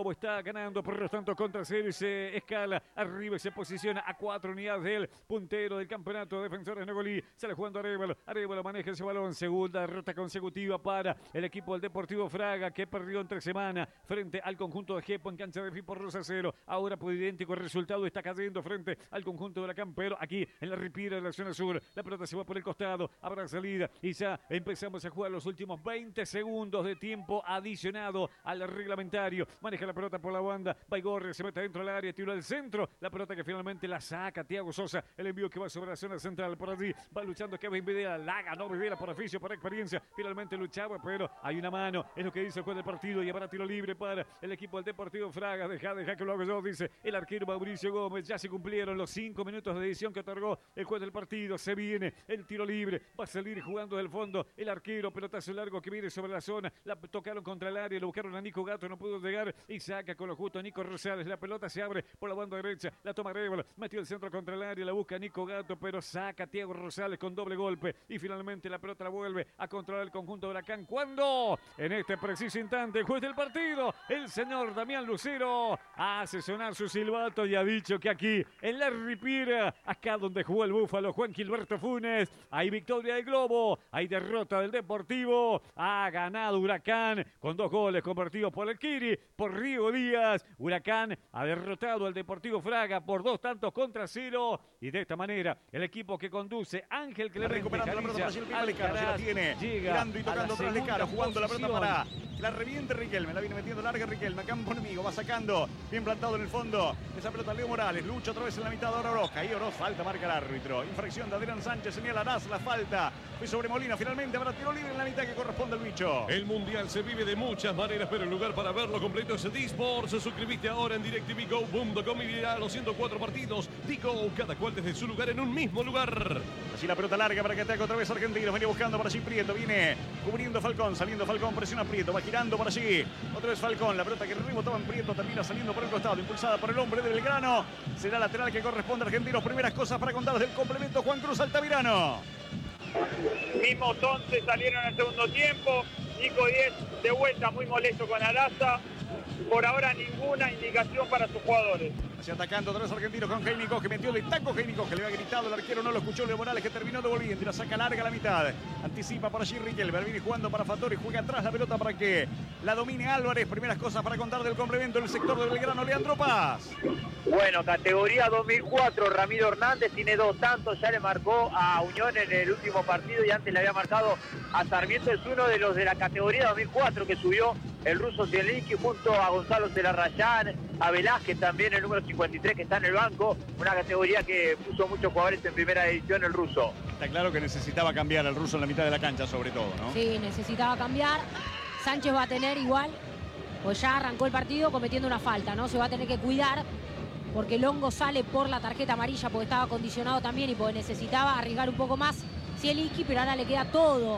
como está ganando por los tantos contra 0 y se escala arriba y se posiciona a 4 unidades del puntero del campeonato Defensores Nogolí. Sale jugando Arevalo maneja ese balón. Segunda derrota consecutiva para el equipo del Deportivo Fraga, que perdió entre semana frente al conjunto de Jepo en cancha de Fipo 2-0. Ahora por idéntico resultado está cayendo frente al conjunto de Huracán, pero aquí en la Ripira de la zona sur la pelota se va por el costado, habrá salida y ya empezamos a jugar los últimos 20 segundos de tiempo adicionado al reglamentario. Maneja la pelota por la banda, Baigorre se mete dentro del área, tiro al centro, la pelota que finalmente la saca Thiago Sosa, el envío que va sobre la zona central, por allí va luchando Kevin Videla, la ganó Videla por oficio, por experiencia, finalmente luchaba, pero hay una mano, es lo que dice el juez del partido y habrá tiro libre para el equipo del Deportivo Fraga. Deja que lo haga yo, dice el arquero Mauricio Gómez. Ya se cumplieron los 5 minutos de edición que otorgó el juez del partido. Se viene el tiro libre, va a salir jugando del fondo el arquero, pelotazo largo que viene sobre la zona, la tocaron contra el área, lo buscaron a Nico Gato, no pudo llegar y saca con lo justo Nico Rosales. La pelota se abre por la banda derecha, la toma Arevalo, metió el centro contra el área, la busca Nico Gato, pero saca Thiago Rosales con doble golpe y finalmente la pelota la vuelve a controlar el conjunto de Huracán. Cuando en este preciso instante el juez del partido, el señor Damián Lucero, hace sonar su silbato y ha dicho que aquí en la Ripira, acá donde jugó el Búfalo Juan Gilberto Funes, hay victoria del Globo, hay derrota del Deportivo, ha ganado Huracán con 2 goles convertidos por el Kiri, por Rigo Díaz. Huracán ha derrotado al Deportivo Fraga por 2 tantos contra 0 y de esta manera el equipo que conduce Ángel Clemente recuperando la pelota para Gil Lecaro, se la tiene, girando y tocando atrás Lecaro, jugando la pelota para la reviente Riquelme, la viene metiendo larga Riquelme, campo enemigo, va sacando, bien plantado en el fondo, esa pelota Leo Morales, lucha otra vez en la mitad de Oroz, ahí Oroz, falta, marca el árbitro, infracción de Adrián Sánchez, señalarás la falta, fue sobre Molina, finalmente habrá tiro libre en la mitad que corresponde al bicho. El Mundial se vive de muchas maneras, pero el lugar para verlo completo es D-Sports. Suscribiste ahora en DirecTV-Go.com y mira los 104 partidos. D-Go, cada cual desde su lugar en un mismo lugar. Así la pelota larga para que ataque otra vez Argentinos, venía buscando para allí Prieto, viene cubriendo Falcón, saliendo Falcón, presiona Prieto, va girando para allí, otra vez Falcón, la pelota que rebotaba en Prieto, termina saliendo por el costado, impulsada por el hombre de Belgrano, será lateral que corresponde a Argentinos. Primeras cosas para contar del complemento, Juan Cruz Altamirano. Mismos 11 salieron al segundo tiempo, Nico 10 de vuelta muy molesto con Araza, por ahora ninguna indicación para sus jugadores. Así atacando otra vez Argentinos con Heinico, que metió de taco Heinico, que le había gritado, el arquero no lo escuchó, Leo Morales que terminó devolviendo y la saca larga a la mitad. Anticipa por allí Riquelme, viene jugando para Fattori, juega atrás la pelota para que la domine Álvarez. Primeras cosas para contar del complemento en el sector de Belgrano, Leandro Paz. Bueno, categoría 2004, Ramiro Hernández tiene 2 tantos, ya le marcó a Unión en el último partido y antes le había marcado a Sarmiento. Es uno de los de la categoría 2004 que subió el ruso Zielinski junto a Gonzalo Celarrayán, a Velázquez también, el número 53 que está en el banco, una categoría que puso muchos jugadores en primera edición el ruso. Está claro que necesitaba cambiar el ruso en la mitad de la cancha sobre todo, ¿no? Sí, necesitaba cambiar. Sánchez va a tener igual, pues ya arrancó el partido cometiendo una falta, ¿no? Se va a tener que cuidar porque Longo sale por la tarjeta amarilla porque estaba condicionado también y porque necesitaba arriesgar un poco más Zielinski, pero ahora le queda todo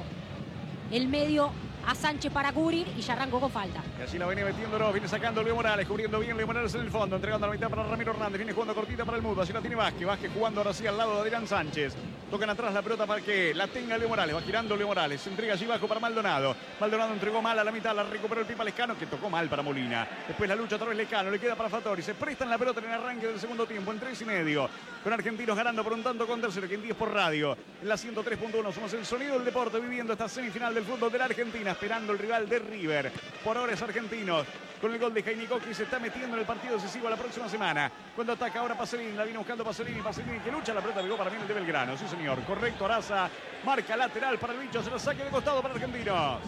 el medio a Sánchez para cubrir y ya arrancó con falta. Y así la venía metiendo, no, viene sacando Leo Morales, cubriendo bien Leo Morales en el fondo, entregando a la mitad para Ramiro Hernández, viene jugando cortita para el Mudo, así la tiene Vázquez jugando ahora sí al lado de Adrián Sánchez. Tocan atrás la pelota para que la tenga Leo Morales, va girando Leo Morales, se entrega allí bajo para Maldonado. Maldonado entregó mal a la mitad, la recuperó el Pipa Lescano, que tocó mal para Molina. Después la lucha otra vez Lescano, le queda para Fattori, se prestan la pelota en el arranque del segundo tiempo, en 3,5. Con Argentinos ganando por un tanto con tercero, que en 10 por radio. En la 103.1 somos el sonido del deporte, viviendo esta semifinal del fútbol de la Argentina, esperando el rival de River. Por ahora es Argentinos, con el gol de Heinico, que se está metiendo en el partido decisivo la próxima semana. Cuando ataca ahora Pasolini, la viene buscando Pasolini que lucha, la pelota pegó para mí el de Belgrano, sí señor, correcto, Araza, marca lateral para el bicho, se lo saque de costado para Argentinos.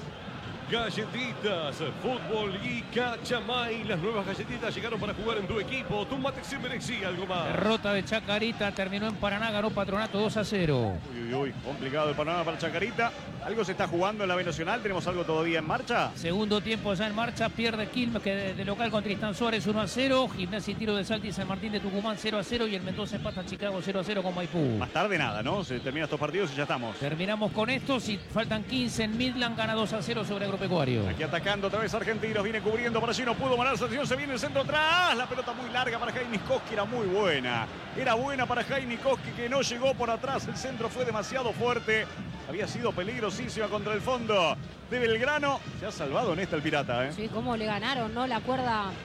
Galletitas, fútbol y cachamay. Las nuevas galletitas llegaron para jugar en tu equipo. Tu mate se merecía algo más. Derrota de Chacarita, terminó en Paraná, ganó Patronato 2-0. Uy, complicado el panorama para Chacarita. ¿Algo se está jugando en la B Nacional? ¿Tenemos algo todavía en marcha? Segundo tiempo ya en marcha, pierde Quilmes que de local con Tristán Suárez 1-0. Gimnasia y Tiro de Salta y San Martín de Tucumán 0-0 y el Mendoza empata a Chicago 0-0 con Maipú. Más tarde nada, ¿no? Se terminan estos partidos y ya estamos. Terminamos con estos y faltan 15 en Midland, gana 2-0 sobre Agropecuario. Aquí atacando otra vez Argentinos, viene cubriendo por allí, no pudo manar sanción, se viene el centro atrás, la pelota muy larga para Jaime Koski, era muy buena. Era buena para Jaime Koski que no llegó por atrás, el centro fue demasiado fuerte. Había sido peligrosísima contra el fondo de Belgrano. Se ha salvado en esta el Pirata, ¿eh? Sí, cómo le ganaron, ¿no? La cuerda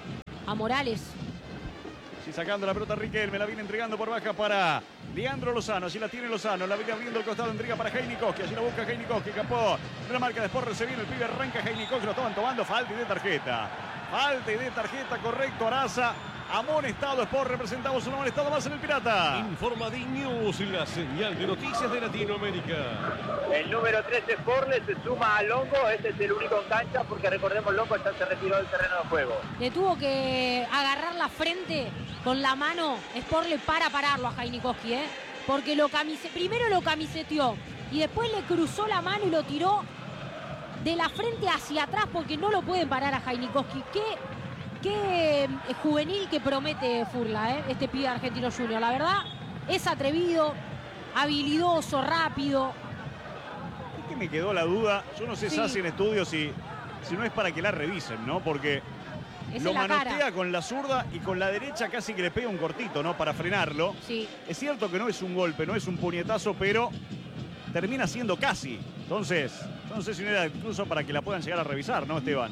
a Morales. Sí, sacando la pelota Riquelme, la viene entregando por baja para Leandro Lozano. Allí la tiene Lozano, la viene abriendo el costado, entrega para Heinikowski. Allí la busca Heinikowski, capó. La marca después se viene el pibe, arranca Heinikowski, lo estaban tomando, falta y de tarjeta. Falta y de tarjeta, correcto, Araza. Amonestado Sport, representamos un amonestado más en el Pirata. Informa D-News, la señal de noticias de Latinoamérica. El número 13 Sporle se suma a Longo, este es el único en cancha porque recordemos Longo ya se retiró del terreno de juego. Le tuvo que agarrar la frente con la mano Sporle para pararlo a Heinikowski, porque primero lo camiseteó y después le cruzó la mano y lo tiró de la frente hacia atrás porque no lo pueden parar a Heinikowski. Qué juvenil que promete Furla, este pibe argentino junior. La verdad, es atrevido, habilidoso, rápido. Es que me quedó la duda. Yo no sé si hacen estudios si no es para que la revisen, ¿no? Porque lo manotea con la zurda y con la derecha casi que le pega un cortito, ¿no? Para frenarlo. Sí. Es cierto que no es un golpe, no es un puñetazo, pero termina siendo casi. Entonces, yo no sé si no era incluso para que la puedan llegar a revisar, ¿no, Esteban?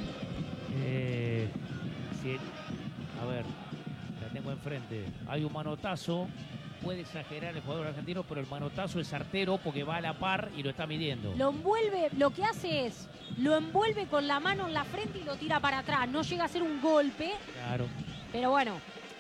Sí. A ver, la tengo enfrente. Hay un manotazo, puede exagerar el jugador argentino, pero el manotazo es certero porque va a la par y lo está midiendo. Lo envuelve, lo que hace es, lo envuelve con la mano en la frente y lo tira para atrás. No llega a ser un golpe. Claro. Pero bueno,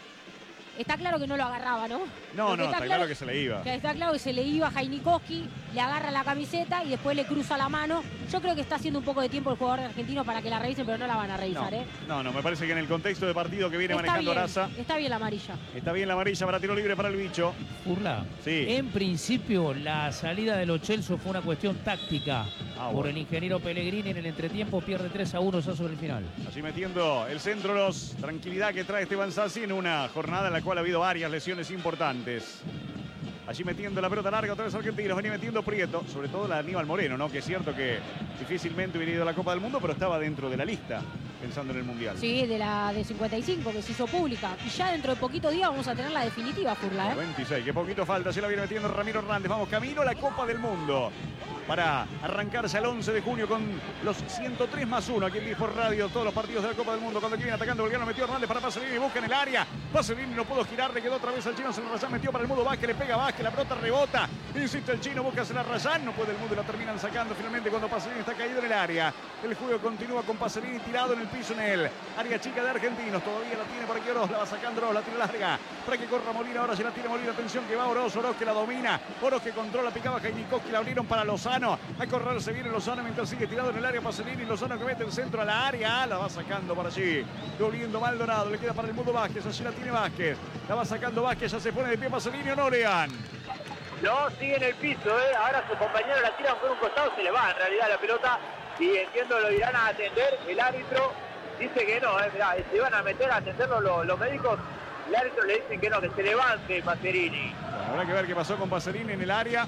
está claro que no lo agarraba, ¿no? No, está claro que se le iba. Está claro que se le iba a Heinikowski, le agarra la camiseta y después le cruza la mano. Yo creo que está haciendo un poco de tiempo el jugador argentino para que la revisen, pero no la van a revisar, No, me parece que en el contexto de partido que viene está manejando bien, Araza. Está bien la amarilla. Está bien la amarilla para tiro libre para el bicho. Furla. Sí. En principio, la salida de los Chelsea fue una cuestión táctica. Por el ingeniero Pellegrini en el entretiempo pierde 3-1 ya sobre el final. Allí metiendo el centro, tranquilidad que trae Esteban Sassi en una jornada en la cual ha habido varias lesiones importantes. Allí metiendo la pelota larga, otra vez argentinos, venía metiendo Prieto, sobre todo la de Aníbal Moreno, ¿no? Que es cierto que difícilmente hubiera ido a la Copa del Mundo, pero estaba dentro de la lista, pensando en el Mundial. Sí, de la de 55 que se hizo pública. Y ya dentro de poquito días vamos a tener la definitiva, Furla, 26, que poquito falta, se la viene metiendo Ramiro Hernández. Vamos camino a la Copa del Mundo. Para arrancarse al 11 de junio con los 103+1 aquí en Disport Radio, todos los partidos de la Copa del Mundo. Cuando aquí viene atacando Belgrano, metió Hernández para Pasolini, busca en el área. Pasolini no pudo girar, le quedó otra vez al chino, se la Rayán, metió para el Mudo Vázquez, le pega Vázquez, la pelota rebota. Insiste el chino, busca a la Rayán, no puede el Mudo y la terminan sacando finalmente cuando Pasolini está caído en el área. El juego continúa con Pasolini tirado en el piso en el área chica de Argentinos. Todavía la tiene por aquí Oroz, la va sacando Oroz, la tira larga para que corra Molina. Ahora se la tiene Molina, atención que va Oroz que la domina. Oroz que controla, picaba Heinikowski, la abrieron para Lozano. A correr se viene Lozano mientras sigue tirado en el área Pasolini. Lozano que mete el centro a la área, la va sacando por allí. Volviendo Maldonado, le queda para el Mudo Vázquez, allí la tiene Vázquez. La va sacando Vázquez, ya se pone de pie Pasolini o no, Lean. No, sigue en el piso, ahora su compañero la tiran por un costado, se le va en realidad la pelota y entiendo lo irán a atender. El árbitro dice que no, mirá, se iban a meter a atenderlo los médicos. El árbitro le dice que no, que se levante Pasolini. Bueno, habrá que ver qué pasó con Pasolini en el área,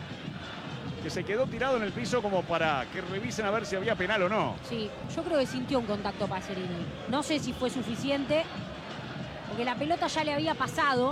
que se quedó tirado en el piso como para que revisen a ver si había penal o no. Sí, yo creo que sintió un contacto Pasolini. No sé si fue suficiente, porque la pelota ya le había pasado.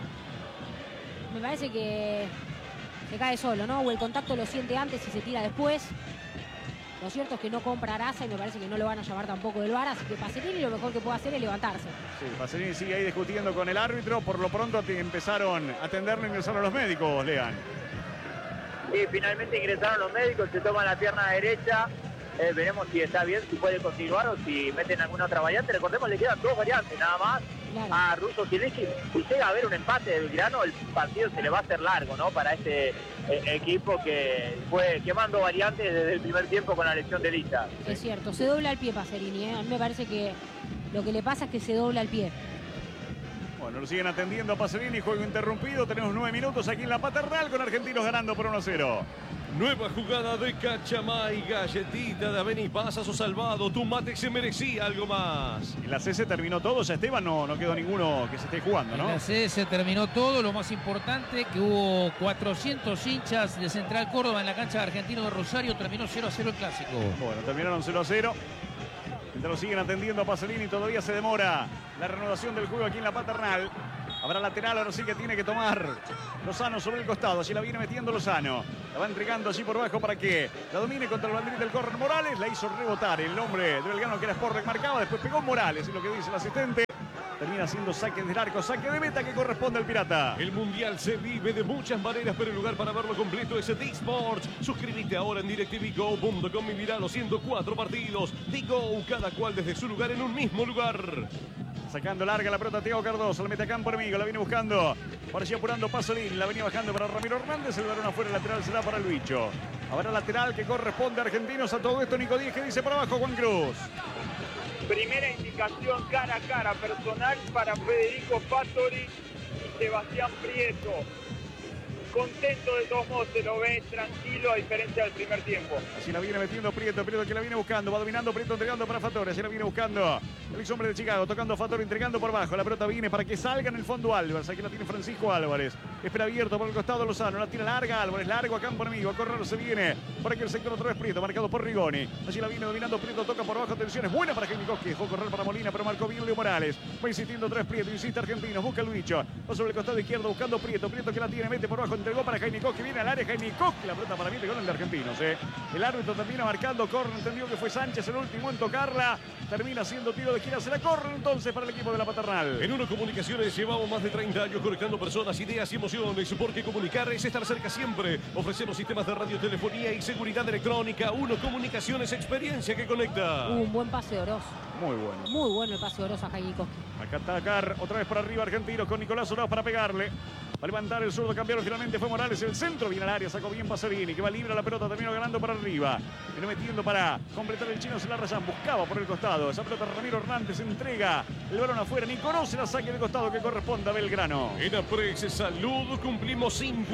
Me parece que se cae solo, ¿no? O el contacto lo siente antes y se tira después. Lo cierto es que no compra Araza y me parece que no lo van a llamar tampoco del VAR, así que Pasolini lo mejor que puede hacer es levantarse. Sí, Pasolini sigue ahí discutiendo con el árbitro. Por lo pronto empezaron a atenderlo, ingresaron los médicos, Lean. Sí, finalmente ingresaron los médicos, se toman la pierna derecha. Veremos si está bien, si puede continuar o si meten alguna otra variante. Recordemos, le quedan 2 variantes nada más. Claro. A Russo Zielinski. Si llega a haber un empate de Belgrano, el partido se le va a hacer largo, ¿no? Para este equipo que fue quemando variantes desde el primer tiempo con la lesión de Lisa. Es cierto, se dobla el pie Pasolini, A mí me parece que lo que le pasa es que se dobla el pie. Bueno, lo siguen atendiendo a Pasolini, juego interrumpido. Tenemos 9 minutos aquí en la Paternal con Argentinos ganando por 1-0. Nueva jugada de Cachamay, galletita de Aveni, pasas o salvado, tu mate se merecía algo más. En la CS terminó todo, ya Esteban no quedó ninguno que se esté jugando, ¿no? En la CS terminó todo, lo más importante que hubo 400 hinchas de Central Córdoba en la cancha de Argentino de Rosario, terminó 0-0 el clásico. Bueno, terminaron 0-0. Mientras lo siguen atendiendo a Pasolini, todavía se demora la renovación del juego aquí en la Paternal. Habrá lateral, ahora sí que tiene que tomar Lozano sobre el costado. Allí la viene metiendo Lozano. La va entregando allí por bajo para que la domine contra el banderín del córner. Morales la hizo rebotar el hombre de Belgrano que era Sporting marcaba. Después pegó Morales, es lo que dice el asistente. termina siendo saque del arco, saque de meta que corresponde al Pirata. El Mundial se vive de muchas maneras, pero el lugar para verlo completo es D-Sports. Suscríbete ahora en DirecTVGo.com y mirá los 104 partidos. D-Go, cada cual desde su lugar en un mismo lugar. Sacando larga la pelota Thiago Cardoso, la mete a campo enemigo, la viene buscando. Por allí apurando Pasolini, la venía bajando para Ramiro Hernández, el balón afuera, lateral será para el bicho. Ahora lateral que corresponde a Argentinos. A todo esto Nico Díez que dice por abajo Juan Cruz. Primera indicación cara a cara personal para Federico Fattori y Sebastián Prieto. Contento de todos modos, se lo ve tranquilo a diferencia del primer tiempo. Así la viene metiendo Prieto, Prieto que la viene buscando, va dominando Prieto, entregando para Fattori, así la viene buscando el ex hombre de Chicago, tocando Fattori, entregando por abajo, la pelota viene para que salga en el fondo Álvarez, aquí la tiene Francisco Álvarez, espera abierto por el costado Lozano, la tira larga Álvarez, largo a campo enemigo, a correr se viene, por aquí el sector otra vez Prieto, marcado por Rigoni, allí la viene dominando Prieto, toca por abajo, atención, es buena para Genikoski, dejó correr para Molina, pero marcó bien Leo Morales, va insistiendo otra vez Prieto, insiste Argentinos, busca el bicho, va sobre el costado izquierdo buscando Prieto, Prieto que la tiene, mete por abajo, entregó para Genikoski, viene al área Genikoski, la pelota para mí, con el de Argentinos, el árbitro termina marcando córner, entendió que fue Sánchez el último en tocarla, termina siendo tiro de esquina, se la corre entonces para el equipo de la Paternal. En Uno Comunicaciones llevamos más de 30 años conectando personas, ideas y emociones, porque comunicar es estar cerca siempre. Ofrecemos sistemas de radiotelefonía y seguridad electrónica. Uno Comunicaciones, experiencia que conecta. Un buen pase de Oroz. Muy bueno. Muy bueno el pase de Oroz a Genikoski. Acá atacar otra vez por arriba Argentinos con Nicolás Oroz para pegarle. Va a levantar el zurdo, cambiaron finalmente, fue Morales el centro, viene al área, sacó bien Pasolini, que va libre a la pelota, terminó ganando para arriba. Viene metiendo para completar el chino Celarrayán, buscaba por el costado, esa pelota Ramiro Hernández entrega el balón afuera, ni conoce la saque de costado que corresponde a Belgrano. En Apres Salud cumplimos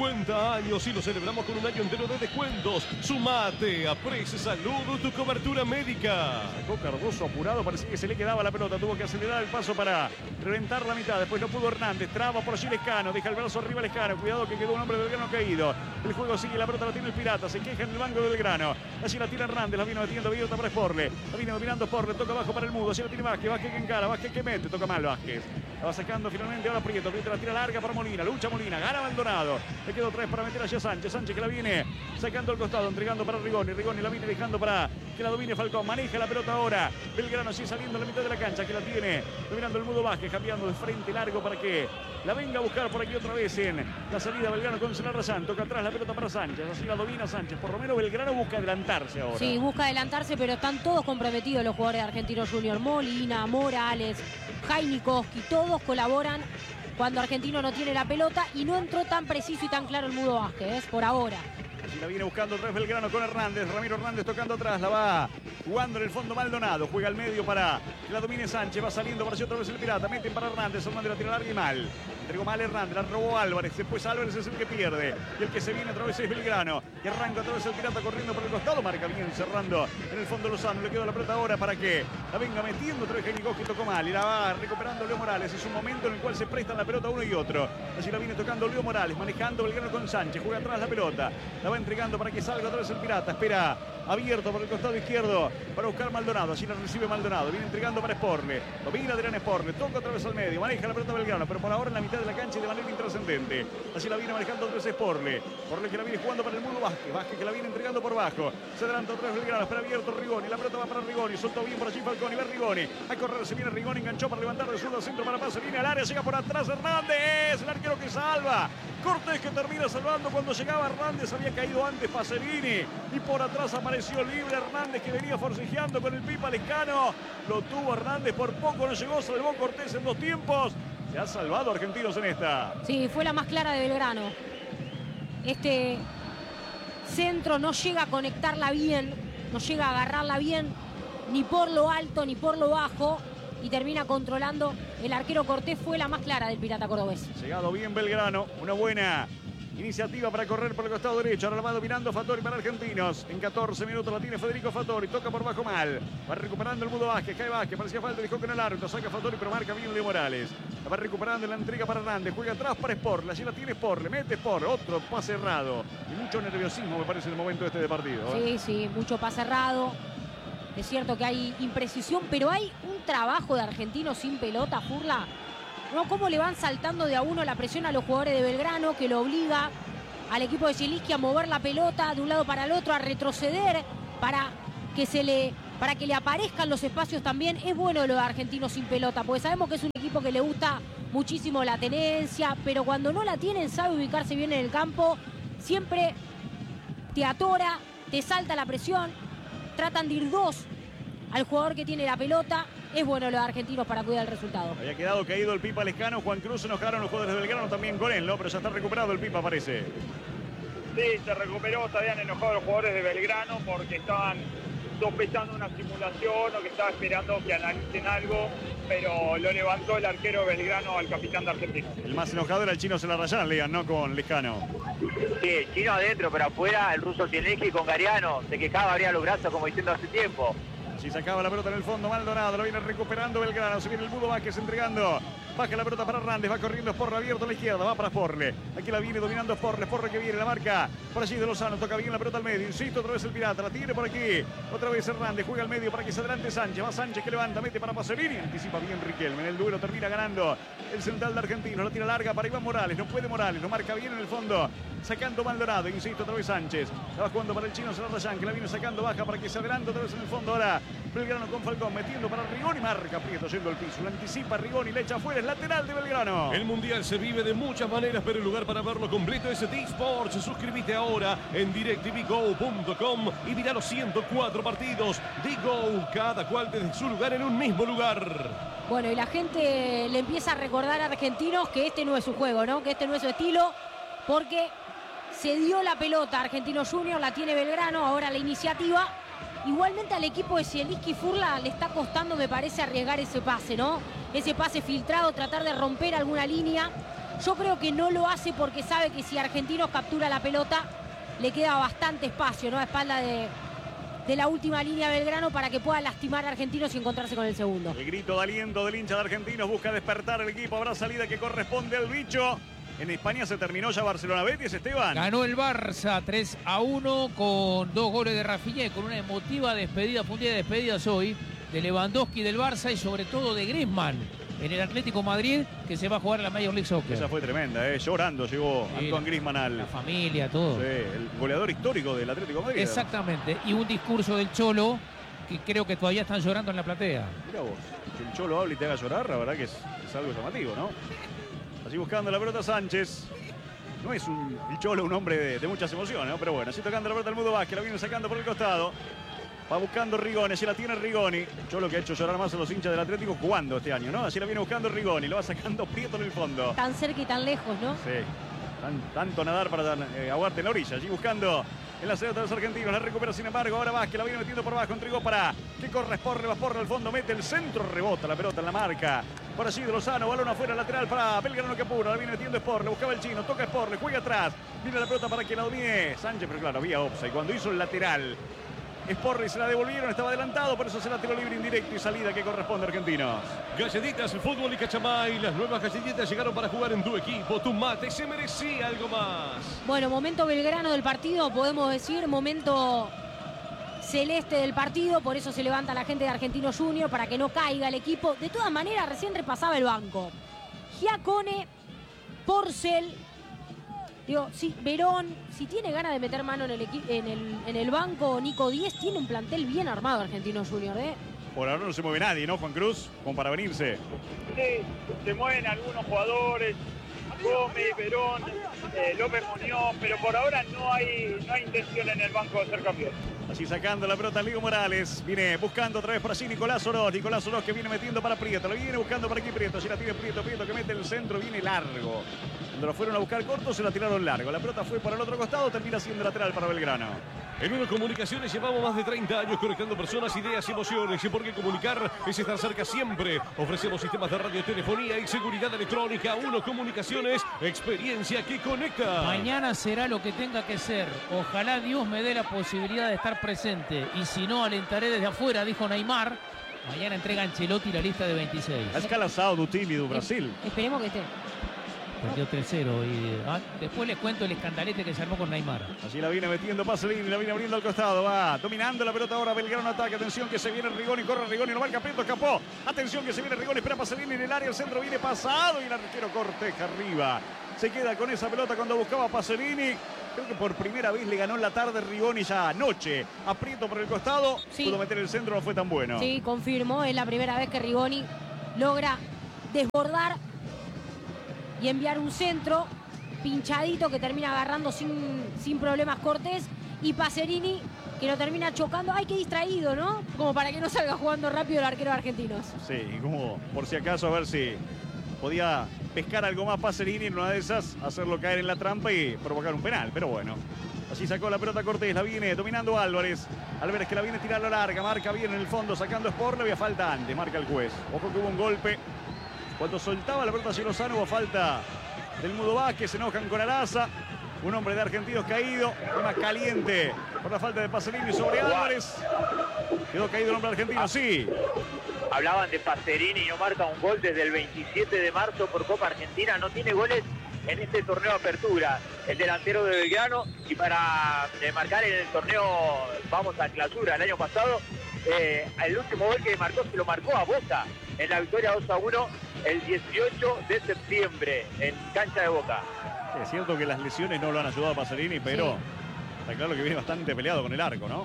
50 años y lo celebramos con un año entero de descuentos. Sumate a Apres Salud, tu cobertura médica. Sacó Cardoso apurado, parecía que se le quedaba la pelota, tuvo que acelerar el paso para reventar la mitad, después no pudo Hernández, traba por allí Lescano, deja el brazo arriba Lescano, cuidado que quedó un hombre de Belgrano caído. El juego sigue, la pelota la tiene el Pirata, se queja en el banco de Belgrano. Allí la tira Hernández, la viene metiendo abierta para Sporle. La viene dominando Sporle, toca abajo para el Mudo, allí la tiene Vázquez, Vázquez que encara, Vázquez que mete, toca mal Vázquez. La va sacando finalmente ahora Prieto, Prieto la tira larga para Molina, lucha Molina, gana Maldonado. Le quedó 3 para meter allá Sánchez, Sánchez que la viene sacando al costado, entregando para Rigoni, Rigoni la viene dejando para que la domine Falcón, maneja la pelota ahora. Belgrano sigue saliendo a la mitad de la cancha, que la tiene dominando el Mudo Vázquez, cambiando de frente largo para que la venga a buscar por aquí otra vez en la salida Belgrano con Celarrayán, toca atrás la pelota para Sánchez, así la domina Sánchez, por lo menos Belgrano busca adelantarse ahora. Sí, busca adelantarse, pero están todos comprometidos los jugadores de Argentinos Junior. Molina, Morales, Genikoski, todos colaboran cuando Argentino no tiene la pelota y no entró tan preciso y tan claro el Mudo Vázquez, por ahora. Así la viene buscando otra vez Belgrano con Hernández, Ramiro Hernández tocando atrás, la va jugando en el fondo Maldonado, juega al medio para que la domine Sánchez, va saliendo para allá otra vez el Pirata, meten para Hernández, Hernández la tira larga y mal. Entregó mal Hernández, la robó Álvarez, después Álvarez es el que pierde. Y el que se viene otra vez es Belgrano. Y arranca otra vez el Pirata corriendo por el costado, marca bien cerrando en el fondo Lozano. Le quedó la pelota ahora para que la venga metiendo otra vez Genikoski, tocó mal. Y la va recuperando Leo Morales. Es un momento en el cual se prestan la pelota uno y otro. Así la viene tocando Leo Morales, manejando Belgrano con Sánchez. Juega atrás la pelota. La va entregando para que salga otra vez el Pirata. Espera abierto por el costado izquierdo para buscar Maldonado. Allí la recibe Maldonado. Viene entregando para Sporle. Domina Adrián Sporle. Toca otra vez al medio. Maneja la pelota Belgrano. Pero por ahora en la mitad de la cancha y de manera intrascendente. Así la viene manejando otra vez Sporle. Sporle que la viene jugando para el Mudo Vázquez. Vázquez que la viene entregando por bajo. Se adelanta otra vez Belgrano. Espera abierto Rigoni. La pelota va para Rigoni. Soltó bien por allí Falcón. Y va Rigoni. A correr se viene Rigoni. Enganchó para levantar de zurdo al centro para pase. Viene al área. Llega por atrás Hernández. El arquero que salva. Cortés que termina salvando cuando llegaba Hernández. Había caído antes Pasolini. Y por atrás apareció libre Hernández que venía forcejeando con el Pipa Lescano. Lo tuvo Hernández. Por poco no llegó. Salvó Cortés en 2 tiempos. Se ha salvado Argentinos en esta. Sí, fue la más clara de Belgrano. Este centro no llega a conectarla bien, no llega a agarrarla bien, ni por lo alto ni por lo bajo, y termina controlando el arquero Cortés. Fue la más clara del Pirata cordobés. Llegado bien Belgrano, una buena iniciativa para correr por el costado derecho. Ahora la va dominando Fattori para Argentinos. En 14 minutos la tiene Federico Fattori. Toca por bajo mal. Va recuperando el Mudo Vázquez. Cae Vázquez. Parecía falta. Dijo con el árbitro. Saca Fattori pero marca bien Leo Morales. La va recuperando en la entrega para Hernández. Juega atrás para Sporle. Allí la tiene Sporle. Mete Sporle. Otro pase errado. Y mucho nerviosismo me parece en el momento este de partido. Sí, sí. Mucho pase errado. Es cierto que hay imprecisión, pero hay un trabajo de Argentinos sin pelota, Furla. ¿No? Cómo le van saltando de a uno la presión a los jugadores de Belgrano, que lo obliga al equipo de Zielinski a mover la pelota de un lado para el otro, a retroceder para que se le para que le aparezcan los espacios también. Es bueno lo de Argentinos sin pelota, porque sabemos que es un equipo que le gusta muchísimo la tenencia, pero cuando no la tienen sabe ubicarse bien en el campo, siempre te atora, te salta la presión, tratan de ir dos al jugador que tiene la pelota. Es bueno lo de Argentinos para cuidar el resultado. Había quedado caído el Pipa Lescano, Juan Cruz, se enojaron los jugadores de Belgrano también con él, ¿no? Pero ya está recuperado el Pipa, parece. Sí, se recuperó, se habían enojado los jugadores de Belgrano porque estaban sospechando una simulación o que estaba esperando que analicen algo, pero lo levantó el arquero Belgrano al capitán de Argentina. El más enojado era el chino Celarrayán, Lean, ¿no? Con Lescano. Sí, el chino adentro, pero afuera el ruso Tielski con Gariano. Se quejaba, abría los brazos como diciendo hace tiempo. Si sacaba la pelota en el fondo, Maldonado, lo viene recuperando Belgrano, se viene el Mudo Vázquez entregando, baja la pelota para Hernández, va corriendo Sporre abierto a la izquierda, va para Sporle, aquí la viene dominando Sporle que viene, la marca por allí de Lozano, toca bien la pelota al medio, insisto, otra vez el Pirata, la tiene por aquí, otra vez Hernández, juega al medio para que se adelante Sánchez, va Sánchez que levanta, mete para Pasolini, anticipa bien Riquelme, en el duelo termina ganando el central de Argentinos, la tira larga para Iván Morales, no puede Morales, lo marca bien en el fondo, sacando Maldonado, insisto, otra vez Sánchez, la va jugando para el chino Celarrayán, que la viene sacando, baja para que se adelante otra vez en el fondo, ahora Belgrano con Falcón, metiendo para Rigoni, marca Prieto yendo al piso, lo anticipa Rigoni, le echa afuera, es lateral de Belgrano. El Mundial se vive de muchas maneras, pero el lugar para verlo completo es D-Sports. Suscríbete ahora en directvgo.com y mira los 104 partidos de Go, cada cual desde su lugar en un mismo lugar. Bueno, y la gente le empieza a recordar a Argentinos que este no es su juego, ¿no? Que este no es su estilo, porque se dio la pelota a Argentinos Juniors, la tiene Belgrano, ahora la iniciativa. Igualmente al equipo de Zielinski Furla le está costando, me parece, arriesgar ese pase, ¿no? Ese pase filtrado, tratar de romper alguna línea. Yo creo que no lo hace porque sabe que si Argentinos captura la pelota, le queda bastante espacio, ¿no? A espalda de la última línea de Belgrano para que pueda lastimar a Argentinos y encontrarse con el segundo. El grito de aliento del hincha de Argentinos busca despertar el equipo, habrá salida que corresponde al bicho. En España se terminó ya Barcelona-Betis, Esteban. Ganó el Barça 3-1 con 2 goles de Rafinha y con una emotiva despedida, fue un día de despedidas hoy, de Lewandowski del Barça y sobre todo de Griezmann en el Atlético Madrid, que se va a jugar a la Major League Soccer. Esa fue tremenda, llorando llegó Sí, Antoine Griezmann la familia, todo. Sí, el goleador histórico del Atlético de Madrid. Exactamente, y un discurso del Cholo que creo que todavía están llorando en la platea. Mira vos, que el Cholo hable y te haga llorar, la verdad que es algo llamativo, ¿no? Así buscando la pelota Sánchez. No es el Cholo un hombre de muchas emociones, ¿no? Pero bueno, así tocando la pelota el Mudo Vázquez, la viene sacando por el costado. Va buscando Rigoni, así la tiene Rigoni. Cholo que ha hecho llorar más a los hinchas del Atlético jugando este año, ¿no? Así la viene buscando Rigoni, lo va sacando Prieto en el fondo. Tan cerca y tan lejos, ¿no? Sí, tanto nadar para aguarte en la orilla. Allí buscando en la celda de los argentinos, la recupera sin embargo. Ahora Vázquez la viene metiendo por abajo, entregó para que corre Sporre, va Sporre al fondo, mete el centro, rebota la pelota en la marca. Por allí de Lozano, balón afuera, lateral para Belgrano que apura, la viene metiendo Sporre, buscaba el chino, toca Sporre, juega atrás, viene la pelota para que la domine Sánchez, pero claro, había offside. Cuando hizo el lateral, Sporre se la devolvieron, estaba adelantado, por eso se la tiró libre indirecto y salida que corresponde a Argentinos. Galletitas, fútbol y cachamay. Las nuevas galletitas llegaron para jugar en tu equipo. Tu mate se merecía algo más. Bueno, momento Belgrano del partido, podemos decir, momento celeste del partido, por eso se levanta la gente de Argentinos Juniors para que no caiga el equipo. De todas maneras, recién repasaba el banco. Giacone, Porcel, digo, sí, Verón, si tiene ganas de meter mano en el banco, Nico Díez tiene un plantel bien armado Argentinos Juniors, ¿eh? Por ahora no se mueve nadie, ¿no, Juan Cruz? Como para venirse. Sí, se mueven algunos jugadores, Gómez, Verón, López Muñoz, pero por ahora no hay intención en el banco de hacer cambios. Así sacando la pelota Ligo Morales. Viene buscando otra vez por allí Nicolás Oroz. Nicolás Oroz que viene metiendo para Prieto. Lo viene buscando por aquí Prieto. Allí la tiene Prieto que mete el centro. Viene largo. Cuando lo fueron a buscar corto se la tiraron largo. La pelota fue para el otro costado. Termina siendo lateral para Belgrano. En Uno Comunicaciones llevamos más de 30 años conectando personas, ideas y emociones. Y porque comunicar es estar cerca siempre. Ofrecemos sistemas de radiotelefonía y seguridad electrónica. Uno Comunicaciones, experiencia que conecta. Mañana será lo que tenga que ser. Ojalá Dios me dé la posibilidad de estar presente. Y si no, alentaré desde afuera, dijo Neymar. Mañana entrega Ancelotti la lista de 26. A escala sábado do time do Brasil. Esperemos que esté. Perdió 3-0 y después les cuento el escandalete que se armó con Neymar. Allí la viene metiendo Pasolini, la viene abriendo al costado, va dominando la pelota ahora Belgrano ataque, atención que se viene Rigoni, corre Rigoni, lo marca Prieto, escapó, atención que se viene Rigoni, espera Pasolini en el área, el centro viene pasado y el arquero corteja arriba. Se queda con esa pelota cuando buscaba Pasolini, Creo que por primera vez le ganó en la tarde Rigoni ya anoche. Aprieto por el costado, Sí. pudo meter el centro, no fue tan bueno. Sí, confirmo, es la primera vez que Rigoni logra desbordar y enviar un centro pinchadito que termina agarrando sin problemas Cortés, y Pacerini que lo termina chocando. ¡Ay, qué distraído!, ¿no? Como para que no salga jugando rápido el arquero de Argentinos. Sí, y como por si acaso a ver si podía pescar algo más Pacerini en una de esas, hacerlo caer en la trampa y provocar un penal, pero bueno. Así sacó la pelota Cortés, la viene dominando Álvarez. Álvarez que la viene tirando larga, marca bien en el fondo, sacando Sport, le había falta antes, marca el juez. Ojo que hubo un golpe. Cuando soltaba la pelota hacia Lozano hubo falta del Mudo Vázquez, se enojan con Araza. Un hombre de Argentinos caído, una caliente por la falta de Pacerini sobre Álvarez. Quedó caído el hombre argentino, sí. Hablaban de Pacerini, no marca un gol desde el 27 de marzo por Copa Argentina, no tiene goles en este torneo de apertura, el delantero de Belgrano, y para marcar en el torneo Vamos a Clausura el año pasado, el último gol que marcó se lo marcó a Boca en la victoria 2-1 el 18 de septiembre en cancha de Boca. Es cierto que las lesiones no lo han ayudado a Pacerini, pero está claro que viene bastante peleado con el arco, ¿no?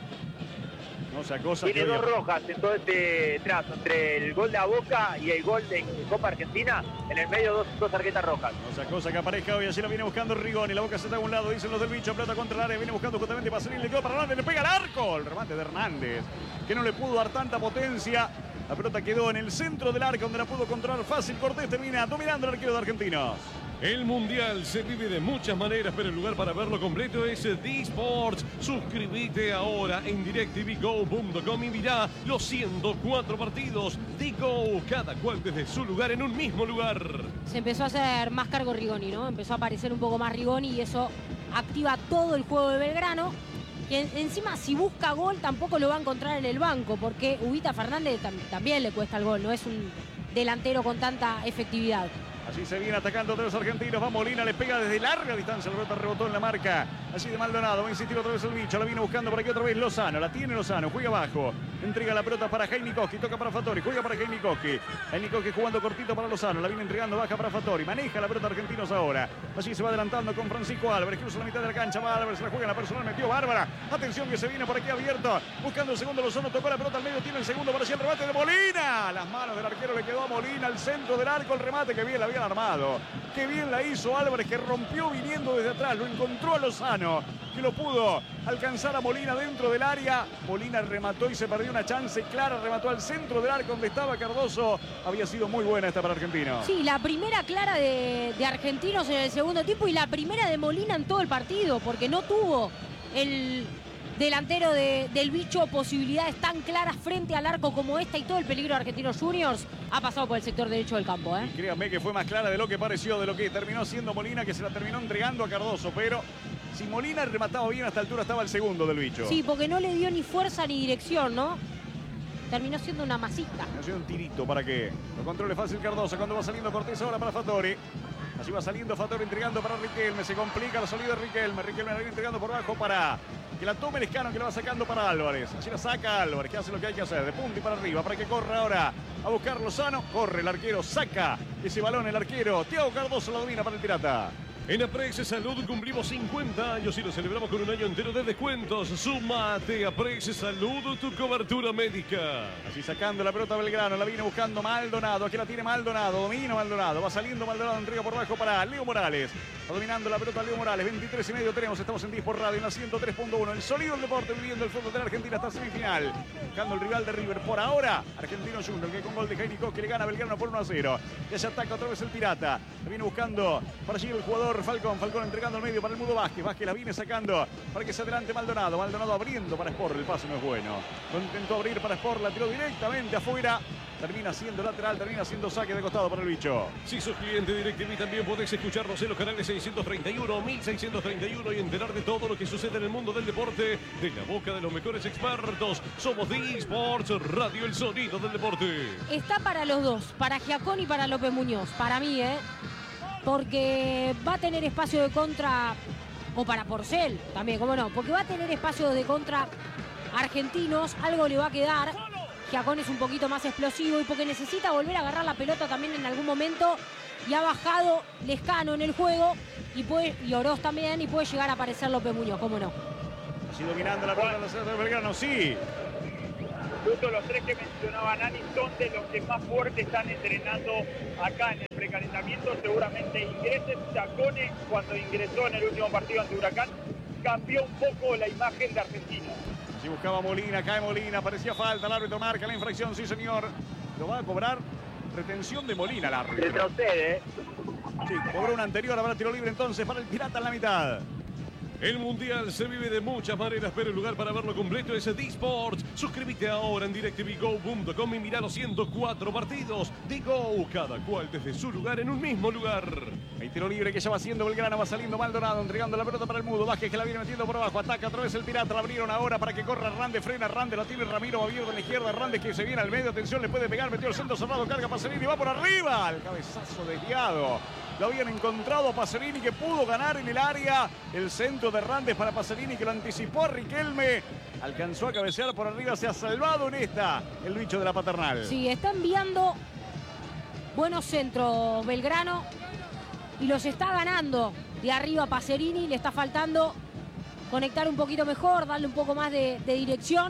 No se acosa. Tiene dos rojas en todo este trazo, entre el gol de Boca y el gol de Copa Argentina, en el medio dos tarjetas rojas. No se acosa que aparezca hoy, allí lo viene buscando Rigoni, la Boca se está a un lado, dicen los del bicho, pelota contra el área, viene buscando justamente Pacerini, le quedó para Hernández, le pega al arco, el remate de Hernández, que no le pudo dar tanta potencia. La pelota quedó en el centro del arco, donde la pudo controlar fácil. Cortés termina dominando el arquero de Argentinos. El Mundial se vive de muchas maneras, pero el lugar para verlo completo es D-Sports. Suscríbete ahora en DirecTVGo.com y mirá los 104 partidos de Go, cada cual desde su lugar en un mismo lugar. Se empezó a hacer más cargo Rigoni, ¿no? Empezó a aparecer un poco más Rigoni y eso activa todo el juego de Belgrano. Y encima, si busca gol, tampoco lo va a encontrar en el banco, porque Huguita Fernández también le cuesta el gol, no es un delantero con tanta efectividad. Así se viene atacando otra vez argentinos. Va Molina, le pega desde larga distancia. La pelota rebotó en la marca. Así de Maldonado. Va a insistir otra vez el bicho. La viene buscando por aquí otra vez Lozano. La tiene Lozano. Juega abajo. Entrega la pelota para Heinikowski. Toca para Fattori. Juega para Heinikowski. Heinikowski jugando cortito para Lozano. La viene entregando baja para Fattori. Maneja la pelota argentinos ahora. Allí se va adelantando con Francisco Álvarez. Cruza la mitad de la cancha. Va Álvarez. Se la juega en la personal. Metió Bárbara. Atención que se viene por aquí abierto. Buscando el segundo Lozano. Tocó la pelota al medio. Tiene el segundo para allí el remate de Molina. Las manos del arquero le quedó a Molina. Al centro del arco. El remate que bien la habían armado. Qué bien la hizo Álvarez, que rompió viniendo desde atrás. Lo encontró a Lozano, que lo pudo alcanzar a Molina dentro del área. Molina remató y se perdió una chance clara. Remató al centro del arco donde estaba Cardoso. Había sido muy buena esta para Argentino. Sí, la primera clara de Argentinos en el segundo tiempo y la primera de Molina en todo el partido, porque no tuvo el delantero del bicho posibilidades tan claras frente al arco como esta, y todo el peligro de Argentinos Juniors ha pasado por el sector derecho del campo. Y créanme que fue más clara de lo que pareció, de lo que terminó siendo Molina, que se la terminó entregando a Cardoso, pero si Molina remataba bien a esta altura estaba el segundo del bicho. Sí, porque no le dio ni fuerza ni dirección, ¿no? Terminó siendo una masita. Ha sido un tirito para que lo controle fácil Cardoso. Cuando va saliendo Cortés ahora para Fattori. Así va saliendo Fattori entregando para Riquelme. Se complica la salida de Riquelme. Riquelme la viene entregando por abajo para que la tome Lescano, que la va sacando para Álvarez. Así la saca Álvarez, que hace lo que hay que hacer. De punta y para arriba, para que corra ahora a buscar Lozano. Corre el arquero, saca ese balón el arquero. Thiago Cardoso la domina para el Pirata. En Aprex Salud cumplimos 50 años y lo celebramos con un año entero de descuentos. Súmate a Aprex Salud, tu cobertura médica. Así sacando la pelota Belgrano, la viene buscando Maldonado. Aquí la tiene Maldonado, domina Maldonado. Va saliendo Maldonado, entrega por abajo para Leo Morales. Va dominando la pelota Leo Morales, 23 y medio tenemos. Estamos en 10 por radio, en la 103.1. El sonido del deporte, viviendo el fútbol de la Argentina hasta semifinal. Buscando el rival de River. Por ahora, Argentino Junior, que con gol de Heinikowski le gana a Belgrano por 1-0. Ya se ataca otra vez el Pirata. La viene buscando por allí el jugador Falcón entregando al medio para el Mudo Vázquez. Vázquez la viene sacando para que se adelante Maldonado. Maldonado abriendo para Sport. El pase no es bueno. Lo intentó abrir para Sport. La tiró directamente afuera. Termina siendo lateral. Termina siendo saque de costado para el bicho. Si sos cliente de DirecTV también podés escucharnos en los canales 631, 1631 y enterar de todo lo que sucede en el mundo del deporte de la boca de los mejores expertos. Somos D-Sports Radio, el sonido del deporte. Está para los dos, para Giacón y para López Muñoz. Para mí, porque va a tener espacio de contra, o para Porcel también, cómo no, porque va a tener espacio de contra Argentinos, algo le va a quedar. Giacón es un poquito más explosivo y porque necesita volver a agarrar la pelota también en algún momento, y ha bajado Lescano en el juego y Oroz también, y puede llegar a aparecer López Muñoz, ¿cómo no? Así dominando la pelota los de Belgrano, sí. Justo los tres que mencionaba Nani son de los que más fuerte están entrenando acá en el precalentamiento. Seguramente ingresen. Chacone, cuando ingresó en el último partido ante Huracán, cambió un poco la imagen de Argentina. Si buscaba Molina, cae Molina, parecía falta, el árbitro marca la infracción, sí señor. Lo va a cobrar, retención de Molina el árbitro. Retrocede, Sí, cobró una anterior, habrá tiro libre entonces para el Pirata en la mitad. El Mundial se vive de muchas maneras, pero el lugar para verlo completo es D-Sports. Suscríbete ahora en DirecTVGo.com y mira los 104 partidos de Go, cada cual desde su lugar en un mismo lugar. Hay tiro libre que ya va haciendo Belgrano, va saliendo Maldonado, entregando la pelota para el Mudo. Vázquez que la viene metiendo por abajo, ataca otra vez el Pirata, la abrieron ahora para que corra Hernández, frena Hernández, la tiene Ramiro, va abierto en la izquierda, Hernández que se viene al medio, atención, le puede pegar, metió el centro cerrado, carga Pacerini, va por arriba, el cabezazo desviado. Lo habían encontrado a Pacerini que pudo ganar en el área. El centro de Hernández para Pacerini que lo anticipó a Riquelme. Alcanzó a cabecear por arriba, se ha salvado en esta el bicho de la Paternal. Sí, está enviando buenos centros Belgrano y los está ganando de arriba Pacerini. Le está faltando conectar un poquito mejor, darle un poco más de dirección.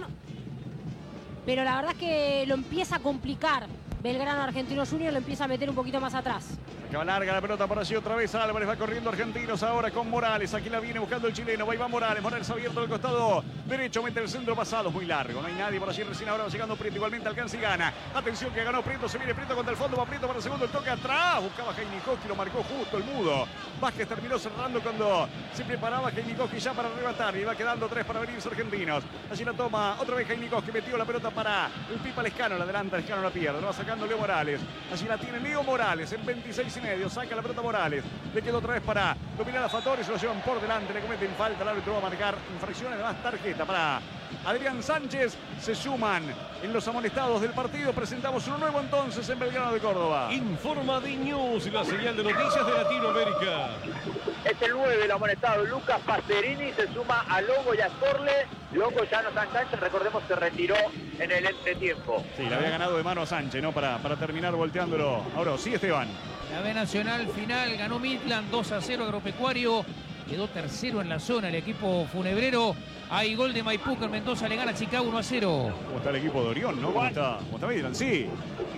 Pero la verdad es que lo empieza a complicar. Belgrano Argentinos Juniors lo empieza a meter un poquito más atrás. Acaba larga la pelota por allí otra vez. Álvarez va corriendo Argentinos ahora con Morales. Aquí la viene buscando el chileno. Va Morales. Morales abierto del costado derecho. Mete el centro pasado. Muy largo. No hay nadie por allí. Recién ahora va llegando Prieto. Igualmente alcanza y gana. Atención que ganó Prieto. Se viene Prieto contra el fondo. Va Prieto para el segundo. El toque atrás. Buscaba Heinikowski. Lo marcó justo el Mudo. Vázquez terminó cerrando cuando se preparaba Heinikowski ya para arrebatar. Y va quedando 3 para venirse Argentinos. Allí la toma otra vez Heinikowski. Metió la pelota para el Pipa Lescano. La adelanta. Lescano la pierde. Lo va sacando Leo Morales. Allí la tiene Leo Morales en 26,5. Saca la pelota Morales. Le quedó otra vez para dominar a Fattori. Se lo llevan por delante. Le cometen falta. El árbitro va a marcar infracciones. Además, tarjeta para Adrián Sánchez. Se suman en los amonestados del partido. Presentamos uno nuevo entonces en Belgrano de Córdoba. Informa D-News, la señal de noticias de Latinoamérica. Es el 9 el amonestado Lucas Pacerini, se suma a Longo y a Sporle. Longo ya no está en cancha, recordemos se retiró en el entretiempo. Sí, le había ganado de mano a Sánchez, ¿no? Para terminar volteándolo. Ahora sí, Esteban. La B Nacional final ganó Midland 2-0 Agropecuario. Quedó tercero en la zona el equipo funebrero. Hay gol de Maipú que en Mendoza le gana a Chicago 1-0. ¿Cómo está el equipo de Orión, no? ¿Cómo está Midland? Sí.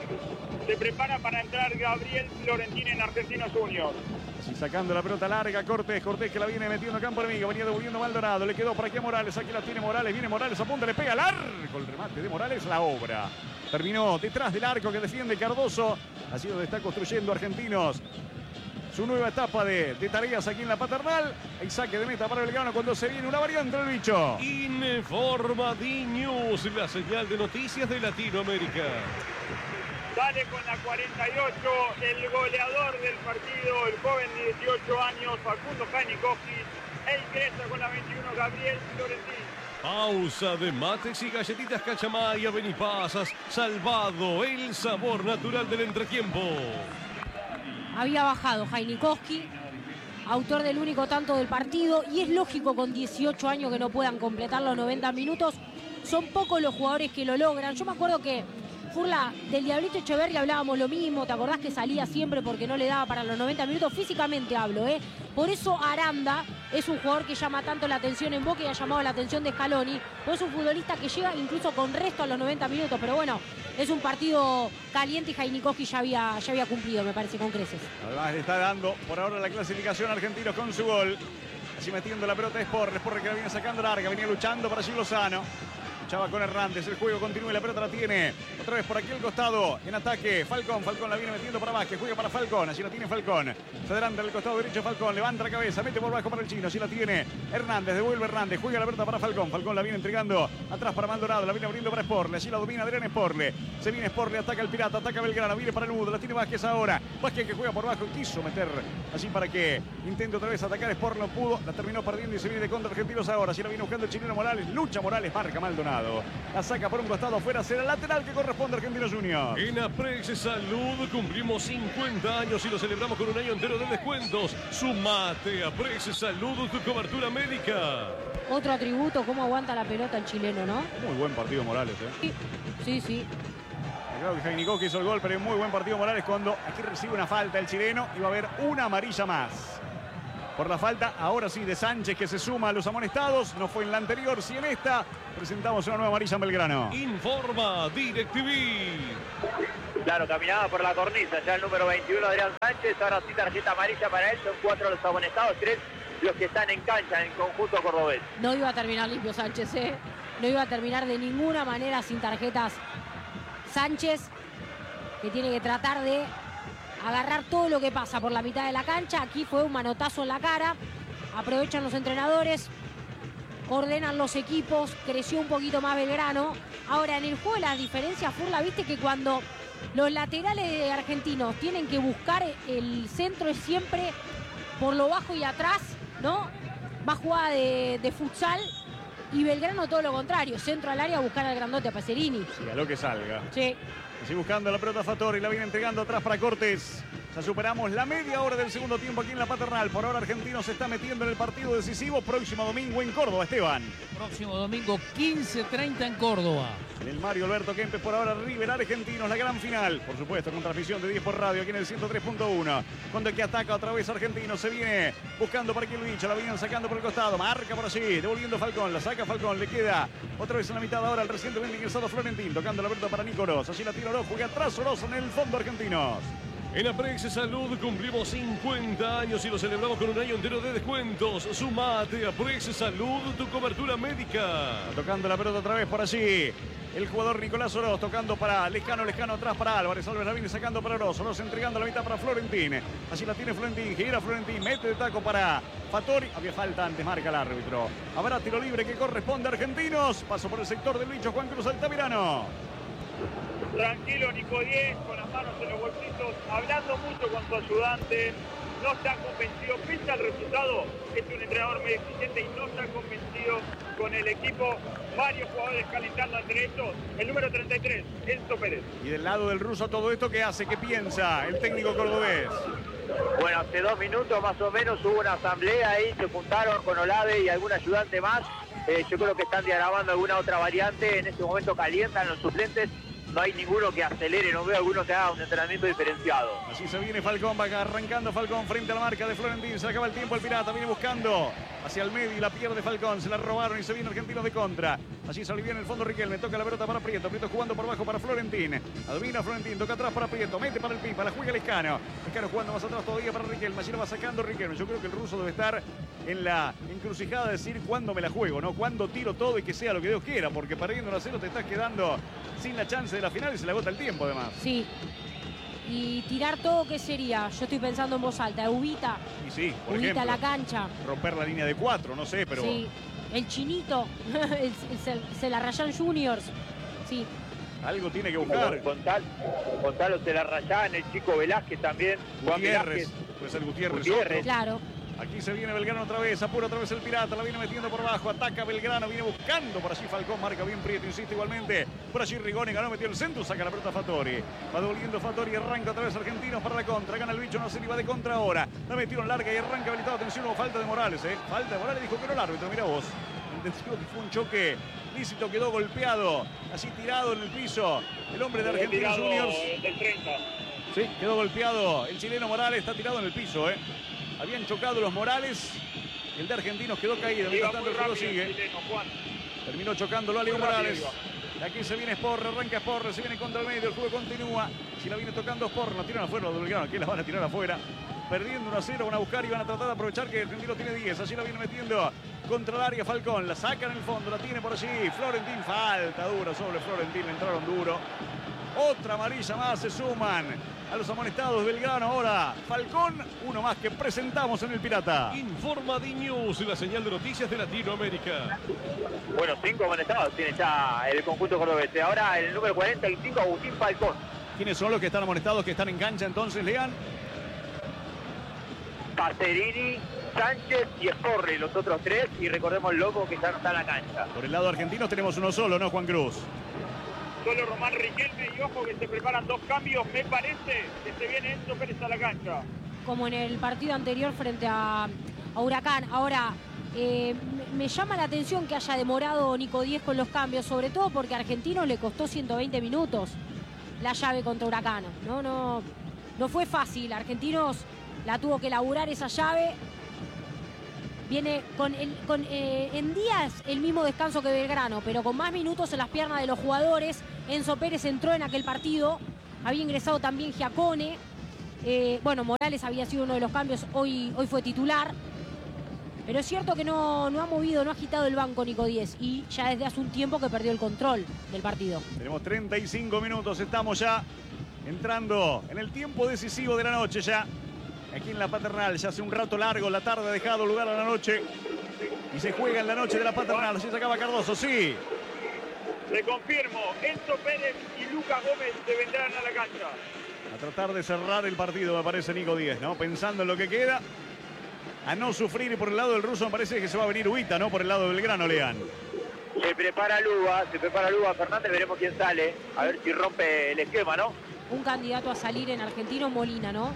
Se prepara para entrar Gabriel Florentini en Argentinos Juniors. Así sacando la pelota larga, Cortés que la viene metiendo a campo enemigo, venía devolviendo Maldonado, le quedó por aquí a Morales, aquí la tiene Morales, viene Morales a punta, le pega largo, el remate de Morales, la obra. Terminó detrás del arco que defiende Cardoso, así donde está construyendo Argentinos su nueva etapa de tareas aquí en la Paternal. El saque de meta para Belgrano cuando se viene una variante del bicho. Informa D-News, la señal de noticias de Latinoamérica. Sale con la 48 el goleador del partido, el joven de 18 años, Facundo Heinikowski, e ingresa con la 21 Gabriel Florentini. Pausa de mates y galletitas Cachamaya, ven y pasas, salvado el sabor natural del entretiempo. Había bajado Heinikowski, autor del único tanto del partido, y es lógico con 18 años que no puedan completar los 90 minutos. Son pocos los jugadores que lo logran. Yo me acuerdo que Furla, del Diablito Echeverri hablábamos lo mismo, ¿te acordás que salía siempre porque no le daba para los 90 minutos? Físicamente hablo, ¿eh? Por eso Aranda es un jugador que llama tanto la atención en Boca y ha llamado la atención de Scaloni. Pues es un futbolista que llega incluso con resto a los 90 minutos, pero bueno, es un partido caliente y Heinikowski ya había cumplido, me parece, con creces. Además le está dando por ahora la clasificación a Argentinos con su gol. Así metiendo la pelota de Sporre que la viene sacando larga, venía luchando para allí Lozano. Luchaba con Hernández, el juego continúa y la pelota la tiene otra vez por aquí al costado, en ataque, Falcón la viene metiendo para Vázquez, juega para Falcón, allí la tiene Falcón, se adelanta en el costado derecho Falcón, levanta la cabeza, mete por bajo para el chino, allí la tiene Hernández, devuelve Hernández, juega la pelota para Falcón la viene entregando atrás para Maldonado, la viene abriendo para Sporle, allí la domina Adrián Sporle, se viene Sporle, ataca el Pirata, ataca Belgrano, viene para el Mudo, la tiene Vázquez ahora, Vázquez que juega por bajo, quiso meter así para que intente otra vez atacar Sporle, no pudo, la terminó perdiendo y se viene de contra Argentinos ahora, allí la viene buscando el chileno Morales, lucha Morales, marca Maldonado, la saca por un costado afuera, será lateral que corresponde a Argentinos Juniors. En Aprex Salud cumplimos 50 años y lo celebramos con un año entero de descuentos. Sumate a Aprex Salud, tu cobertura médica. Otro atributo, cómo aguanta la pelota el chileno, ¿no? Muy buen partido Morales, ¿eh? Sí. Claro que Heinikowski hizo el gol, pero muy buen partido Morales cuando aquí recibe una falta el chileno y va a haber una amarilla más. por la falta, ahora sí, de Sánchez, que se suma a los amonestados. No fue en la anterior, sí en esta. Presentamos una nueva amarilla en Belgrano. Informa DirecTV. Claro, caminaba por la cornisa, ya el número 21, Adrián Sánchez. Ahora sí, tarjeta amarilla para él. Son 4 los amonestados, 3 los que están en cancha en el conjunto cordobés. No iba a terminar limpio Sánchez, ¿eh? No iba a terminar de ninguna manera sin tarjetas Sánchez, que tiene que tratar de agarrar todo lo que pasa por la mitad de la cancha. Aquí fue un manotazo en la cara. Aprovechan los entrenadores, ordenan los equipos, creció un poquito más Belgrano. Ahora, en el juego de las diferencias, Furla, viste que cuando los laterales argentinos tienen que buscar el centro es siempre por lo bajo y atrás, ¿no? Más jugada de futsal. Y Belgrano todo lo contrario, centro al área a buscar al grandote, a Pacerini. Sí, a lo que salga. Sí. Sigue buscando la pelota Fattori, la viene entregando atrás para Cortés. Ya superamos la media hora del segundo tiempo aquí en la Paternal. Por ahora Argentino se está metiendo en el partido decisivo. Próximo domingo en Córdoba, Esteban. Próximo domingo 15:30 en Córdoba. En el Mario Alberto Kempes, por ahora River Argentinos, la gran final. Por supuesto, con transmisión de 10 por radio aquí en el 103.1. Cuando que ataca otra vez Argentino, se viene buscando para que el bicho, la vienen sacando por el costado. Marca por allí, devolviendo Falcón, la saca Falcón, le queda otra vez en la mitad ahora el recientemente ingresado Florentín. Tocando la pelota para Nicolás. Allí la tira Oroz, juega atrás Oroz en el fondo Argentinos. En Aprex Salud cumplimos 50 años y lo celebramos con un año entero de descuentos. Sumate a Aprex Salud, tu cobertura médica. Tocando la pelota otra vez por allí. El jugador Nicolás Oroz tocando para Lescano atrás para Álvarez. Álvarez la viene sacando para Oroz. Oroz entregando la mitad para Florentín. Allí la tiene Florentín. Gira Florentín. Mete de taco para Fattori. Había falta antes, marca el árbitro. Habrá tiro libre que corresponde a Argentinos. Paso por el sector del bicho Juan Cruz Altamirano. Tranquilo Nico 10, con las manos en los bolsillos, hablando mucho con su ayudante. No está convencido, pese al resultado, es un entrenador muy exigente y no está convencido con el equipo. Varios jugadores calentando entre ellos. El número 33, Enzo Pérez. Y del lado del ruso todo esto, ¿qué hace? ¿Qué piensa el técnico cordobés? Bueno, hace 2 minutos más o menos hubo una asamblea ahí, se juntaron con Olave y algún ayudante más. Yo creo que están diagramando alguna otra variante. En este momento calientan los suplentes. No hay ninguno que acelere, no veo alguno que haga un entrenamiento diferenciado. Así se viene Falcón, va arrancando Falcón frente a la marca de Florentín. Se acaba el tiempo, el Pirata viene buscando hacia el medio y la pierde Falcón. Se la robaron y se viene Argentinos de contra. Allí salió bien en el fondo Riquelme, toca la pelota para Prieto. Prieto jugando por abajo para Florentín. Adivina Florentín, toca atrás para Prieto, mete para el Pipa, la juega Lescano. Lescano jugando más atrás todavía para Riquelme. Allí lo va sacando Riquelme. Yo creo que el ruso debe estar en la encrucijada de decir cuándo me la juego, ¿no? Cuándo tiro todo y que sea lo que Dios quiera, porque perdiendo 1-0 te estás quedando sin la chance de la final y se le agota el tiempo además. Sí. Y tirar todo, ¿qué sería? Yo estoy pensando en voz alta. Ubita. Y sí, por Ubita ejemplo, a la cancha. romper la línea de 4, no sé, pero... Sí. El Chinito. el Celarrayán Juniors. Sí. Algo tiene que buscar. Gonzalo Celarrayán, el chico Velázquez también. Juan Gutiérrez, Velázquez. puede ser Gutiérrez. Gutiérrez. Claro. Aquí se viene Belgrano otra vez, apura otra vez el Pirata, la viene metiendo por abajo, ataca Belgrano, viene buscando por allí Falcón, marca bien Prieto, insiste igualmente, por allí Rigoni ganó, metió el centro, saca la pelota Fattori, va devolviendo Fattori, arranca otra vez Argentinos para la contra, gana el bicho, no sé ni va de contra ahora, la metieron larga y arranca habilitado, atención, hubo falta de Morales, falta de Morales, dijo que no el árbitro, mira vos, entendió que fue un choque lícito, quedó golpeado, así tirado en el piso, el hombre de Argentinos Juniors, del 30. sí, quedó golpeado, el chileno Morales está tirado en el piso, habían chocado los Morales. El de Argentinos quedó caído. Mientras tanto el juego sigue. Terminó chocándolo a Leo Morales. Aquí se viene Sporre, arranca Sporre, se viene contra el medio, el juego continúa. Si la viene tocando Sporre, la tiran afuera los de Belgrano. Aquí la van a tirar afuera. Perdiendo 1-0, van a buscar y van a tratar de aprovechar que el Argentino tiene 10. Allí la viene metiendo contra el área Falcón. La sacan en el fondo, la tiene por allí. Florentín, falta dura sobre Florentín, le entraron duro. Otra amarilla más, se suman a los amonestados de Belgrano. Ahora Falcón, uno más que presentamos en el Pirata. Informa D-News, la señal de noticias de Latinoamérica. Bueno, 5 amonestados tiene ya el conjunto cordobés. Ahora el número 45, Agustín Falcón. ¿Quiénes son los que están amonestados, que están en cancha entonces, Lean? Pacerini, Sánchez y Sporre, los otros 3. Y recordemos Loco, que ya no está en la cancha. Por el lado argentino tenemos uno solo, ¿no, Juan Cruz? Solo Román Riquelme y ojo que se preparan 2 cambios. Me parece que se viene Enzo Pérez a la cancha. Como en el partido anterior frente a Huracán. Ahora, me llama la atención que haya demorado Nico 10 con los cambios, sobre todo porque a Argentinos le costó 120 minutos la llave contra Huracán. No fue fácil. Argentinos la tuvo que laburar esa llave viene en días el mismo descanso que Belgrano, pero con más minutos en las piernas de los jugadores. Enzo Pérez entró en aquel partido, había ingresado también Giacone. Bueno, Morales había sido uno de los cambios, hoy fue titular. Pero es cierto que no ha movido, no ha agitado el banco Nico Díez, y ya desde hace un tiempo que perdió el control del partido. Tenemos 35 minutos, estamos ya entrando en el tiempo decisivo de la noche ya. Aquí en la Paternal, ya hace un rato largo, la tarde ha dejado lugar a la noche. Y se juega en la noche de la Paternal, así se acaba Cardoso, sí. Le confirmo, Enzo Pérez y Lucas Gómez se vendrán a la cancha. A tratar de cerrar el partido, me parece Nico Díez, ¿no? Pensando en lo que queda, a no sufrir, y por el lado del ruso me parece que se va a venir Huita, ¿no? Por el lado de Belgrano, Lean. Se prepara Luba Fernández, veremos quién sale, a ver si rompe el esquema, ¿no? Un candidato a salir en Argentino, Molina, ¿no?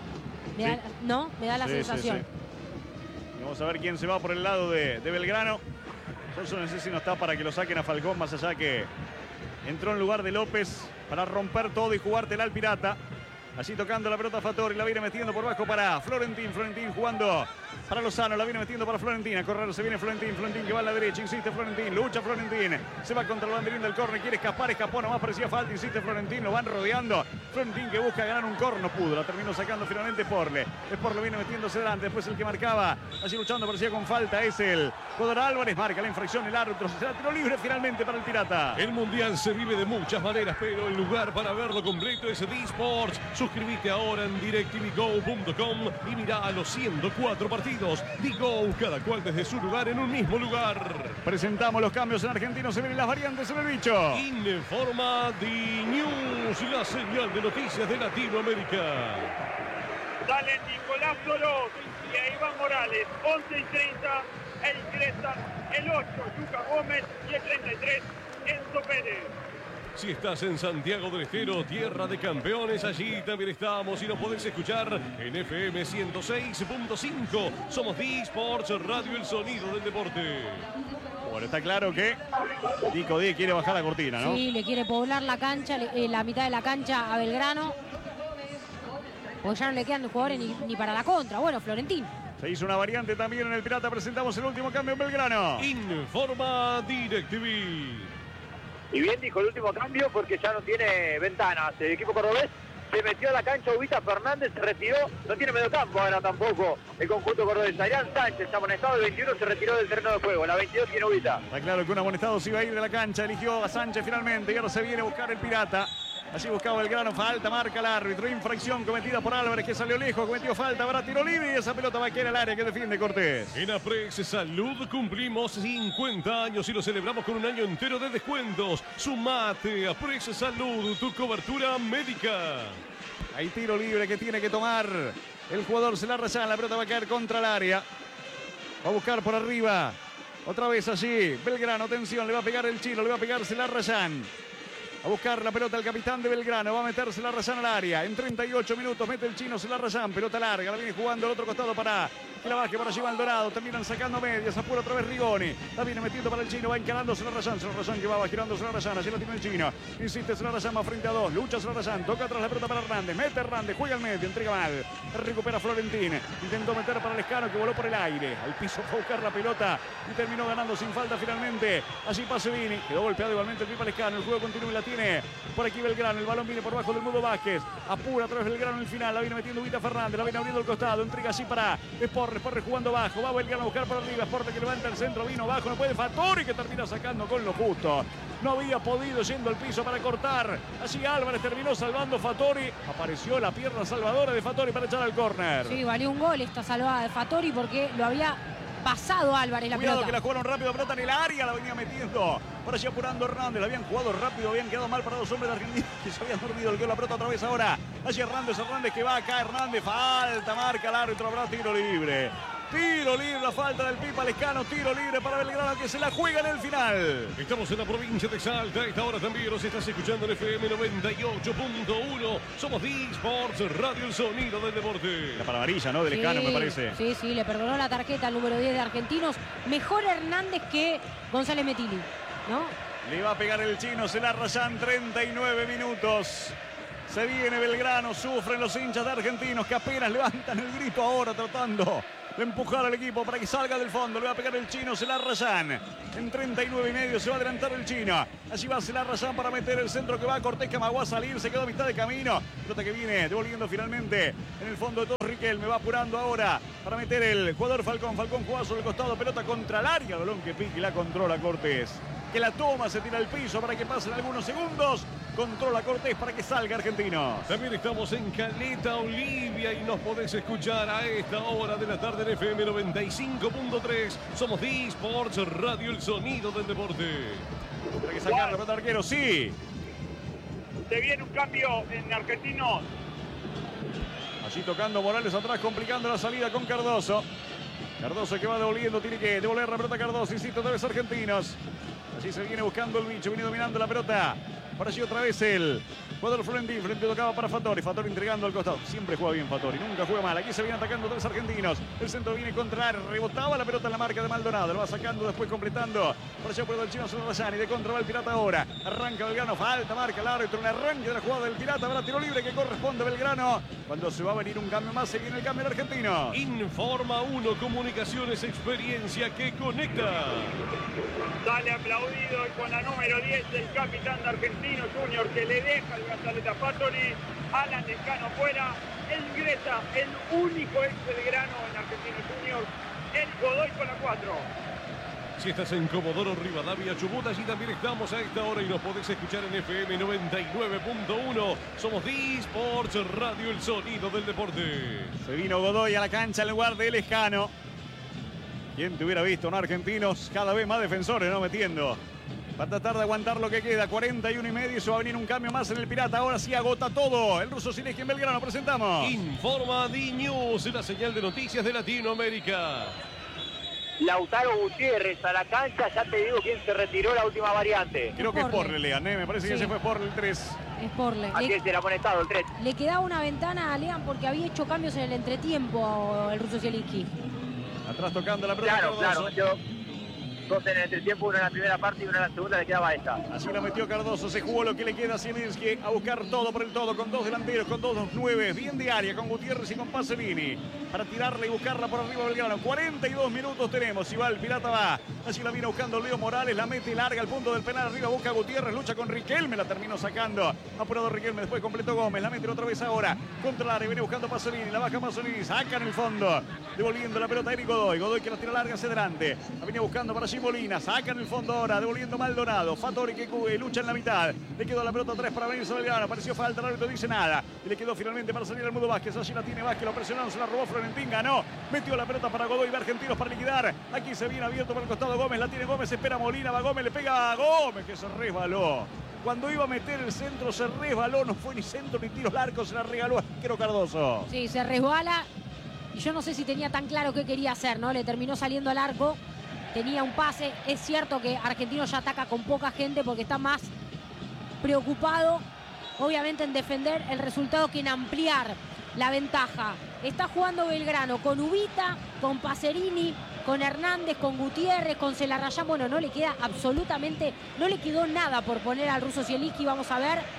Me da la sensación. Sí. Vamos a ver quién se va por el lado de Belgrano. Solso no sé si no está para que lo saquen a Falcón, más allá que entró en lugar de López para romper todo y jugártela al Pirata. Allí tocando la pelota Fattori, la viene metiendo por bajo para Florentín. Florentín jugando para Lozano, la viene metiendo para Florentín. A correr se viene Florentín que va a la derecha, insiste Florentín, lucha Florentín. Se va contra el banderín del córner, quiere escapar, escapó, nomás parecía falta, insiste Florentín, lo van rodeando. Florentín que busca ganar un córner, no pudo, la terminó sacando finalmente Porle. Porle viene metiéndose delante, después el que marcaba, allí luchando, parecía con falta, es el jugador Álvarez, marca la infracción, el árbitro, será tiro libre finalmente para el Pirata. El Mundial se vive de muchas maneras, pero el lugar para verlo completo es D-Sports. Suscríbete ahora en DirecTVGo.com y mirá a los 104 partidos. D-Go, cada cual desde su lugar en un mismo lugar. Presentamos los cambios en Argentino, se vienen las variantes en el bicho. Informa D-News, la señal de noticias de Latinoamérica. Salen Nicolás Soros y Iván Morales, 11 y 30, el ingresan el 8, Lucas Gómez, y el 33, Enzo Pérez. Si estás en Santiago del Estero, tierra de campeones, allí también estamos y nos podés escuchar en FM 106.5. Somos D-Sports Radio, el sonido del deporte. Bueno, está claro que Nico Díez quiere bajar la cortina, ¿no? Sí, le quiere poblar la cancha, la mitad de la cancha a Belgrano. Porque ya no le quedan jugadores ni para la contra. Bueno, Florentín. Se hizo una variante también en el Pirata. Presentamos el último cambio en Belgrano. Informa DirecTV. Y bien dijo el último cambio porque ya no tiene ventanas. El equipo cordobés se metió a la cancha, Huita Fernández se retiró, no tiene mediocampo ahora tampoco el conjunto cordobés. Adrián Sánchez, amonestado el 21, se retiró del terreno de juego, la 22 tiene Huita. Está claro que un amonestado se iba a ir de la cancha, eligió a Sánchez finalmente y ahora se viene a buscar el Pirata. Allí buscaba Belgrano, falta, marca el árbitro, infracción cometida por Álvarez que salió lejos, cometió falta, habrá tiro libre y esa pelota va a caer al área que defiende Cortés. En Aprex Salud cumplimos 50 años y lo celebramos con un año entero de descuentos. Sumate a Aprex Salud, tu cobertura médica. Hay tiro libre que tiene que tomar el jugador Celarrayán, la pelota va a caer contra el área. Va a buscar por arriba, otra vez allí, Belgrano, atención, le va a pegar el chino, le va a pegar Celarrayán. A buscar la pelota el capitán de Belgrano, va a meter Celarrayán al área. En 38 minutos mete el chino Celarrayán, pelota larga, la viene jugando al otro costado para que la baje para allí Maldonado. Terminan sacando medias, apura otra vez Rigoni. La viene metiendo para el chino, va encarando Celarrayán. Celarrayán que va girando Celarrayán, allí lo tiene el chino. Insiste Celarrayán, va frente a dos, lucha Celarrayán, toca atrás la pelota para Hernández, mete Hernández, juega al medio, entrega mal. Recupera Florentín, intentó meter para Lescano que voló por el aire. Al piso fue a buscar la pelota y terminó ganando sin falta finalmente. Allí Pasevini, quedó golpeado igualmente el Pipa Lescano. El juego continúa y la tiene por aquí Belgrano, el balón viene por bajo del Mudo Vázquez, apura a través del Belgrano en el final, la viene metiendo Huita Fernández, la viene abriendo el costado, entrega así para Sporre jugando bajo, va Belgrano a buscar por arriba, Sporre que levanta el centro, vino bajo, no puede, Fattori que termina sacando con lo justo, no había podido yendo al piso para cortar, así Álvarez terminó salvando Fattori, apareció la pierna salvadora de Fattori para echar al córner. Sí, valió un gol esta salvada de Fattori porque lo había pasado Álvarez la Cuidado pelota. Que la jugaron rápido, pelota en el área, la venía metiendo. Por allí apurando Hernández, la habían jugado rápido, habían quedado mal para dos hombres de Argentina que se habían dormido. El que la pelota otra vez ahora. Allí Hernández que va acá, Hernández, falta, marca el árbitro, habrá tiro libre. Tiro libre, la falta del Pipa Lescano, tiro libre para Belgrano que se la juega en el final. Estamos en la provincia de Salta, a esta hora también nos estás escuchando en FM 98.1. Somos D-Sports Radio, el sonido del deporte. La para amarilla, ¿no? De Lescano, me parece. Sí, le perdonó la tarjeta al número 10 de Argentinos. Mejor Hernández que González Metilli, ¿no? Le va a pegar el chino Celarrayán, 39 minutos. Se viene Belgrano, sufren los hinchas de Argentinos que apenas levantan el grito ahora tratando de empujar al equipo para que salga del fondo. Le va a pegar el chino Selarrayán. En 39,5 se va a adelantar el chino. Allí va Selarrayán para meter el centro que va a Cortés Camagüey a salir. Se quedó a mitad de camino. Pelota que viene devolviendo finalmente en el fondo de todo Riquelme. Va apurando ahora para meter el jugador Falcón. Falcón jugaba sobre el costado. Pelota contra el área. Balón que pique y la controla Cortés. Que la toma, se tira al piso para que pasen algunos segundos. Controla Cortés para que salga Argentinos. También estamos en Caleta, Olivia, y nos podés escuchar a esta hora de la tarde en FM 95.3. Somos D-Sports Radio, el sonido del deporte. Para que sacar la pelota arquero, sí. Se viene un cambio en Argentinos. Allí tocando Morales atrás, complicando la salida con Cardoso. Cardoso que va devolviendo, tiene que devolver la pelota a Cardoso, insisto, otra vez Argentinos. Allí se viene buscando el bicho, viene dominando la pelota. Por allí otra vez el jugador Florentín. Florentín tocaba para Fattori. Fattori entregando al costado. Siempre juega bien Fattori, nunca juega mal. Aquí se viene atacando tres argentinos. El centro viene contra el rebotaba la pelota en la marca de Maldonado. Lo va sacando después completando. Por allá por el chino Selarrayán. Y de contra va el Pirata ahora. Arranca Belgrano. Falta, marca el árbitro. Un arranque de la jugada del Pirata. Habrá tiro libre que corresponde a Belgrano. Cuando se va a venir un cambio más, se viene el cambio del argentino. Informa 1 Comunicaciones, experiencia que conecta. Sale aplaudido y con la número 10 el capitán de Argentino Junior que le deja el brazalete a Fattori. Alan Lescano fuera. Ingresa el único ex Belgrano en Argentino Junior, el Godoy con la 4. Si estás en Comodoro Rivadavia, Chubut, allí también estamos a esta hora y nos podés escuchar en FM 99.1. Somos D-Sports Radio, el sonido del deporte. Se vino Godoy a la cancha en lugar de Lescano. ¿Quién te hubiera visto? ¿No? Argentinos cada vez más defensores, ¿no? Metiendo. Va a tratar de aguantar lo que queda. 41,5. Se va a venir un cambio más en el Pirata. Ahora sí agota todo. El ruso Sileski en Belgrano. Presentamos. Informa D-News, la señal de noticias de Latinoamérica. Lautaro Gutiérrez a la cancha, ya te digo quién se retiró la última variante. Creo que es Porle, Lean, me parece que Sí. se fue Porle el 3. Es Porle. Así es, era amonestado el 3. Le quedaba una ventana a Lean porque había hecho cambios en el entretiempo el ruso Zielinski. Atrás tocando la pelota. Claro, Cardoso. metió dos en el entretiempo, uno en la primera parte y uno en la segunda, le quedaba esta. Así la metió Cardoso, se jugó lo que le queda a Zielinski a buscar todo por el todo, con dos delanteros, con dos 9, bien de área, con Gutiérrez y con Pasolini, para tirarla y buscarla por arriba Belgrano. 42 minutos tenemos, si va el Pirata va, así la viene buscando Leo Morales, la mete larga al punto del penal, arriba busca Gutiérrez, lucha con Riquelme, la terminó sacando, apurado Riquelme, después completó Gómez, la mete otra vez ahora, contra el área, viene buscando Pasolini, la baja Pasolini, saca en el fondo, devolviendo la pelota a Eric Godoy, Godoy que la tira larga hacia adelante, la viene buscando para Molina, saca en el fondo ahora, devolviendo Maldonado. Fattori que lucha en la mitad. Le quedó la pelota 3 para venir sobre Belgrano. Apareció falta, el árbitro dice nada. Y le quedó finalmente para salir al Mudo Vázquez. Allí la tiene Vázquez, lo presionaron, se la robó Florentín, ganó. Metió la pelota para Godoy, va Argentinos para liquidar. Aquí se viene abierto por el costado Gómez, la tiene Gómez, espera Molina, va Gómez, le pega a Gómez que se resbaló. Cuando iba a meter el centro se resbaló, no fue ni centro ni tiros largos, se la regaló a Arquero Cardoso. Sí, se resbala y yo no sé si tenía tan claro qué quería hacer, ¿no? Le terminó saliendo al arco. Tenía un pase, es cierto que Argentinos ya ataca con poca gente porque está más preocupado, obviamente, en defender el resultado que en ampliar la ventaja. Está jugando Belgrano con Ubita, con Pacerini, con Hernández, con Gutiérrez, con Selarrayán. Bueno, no le queda absolutamente, no le quedó nada por poner al ruso Zielinski. Vamos a ver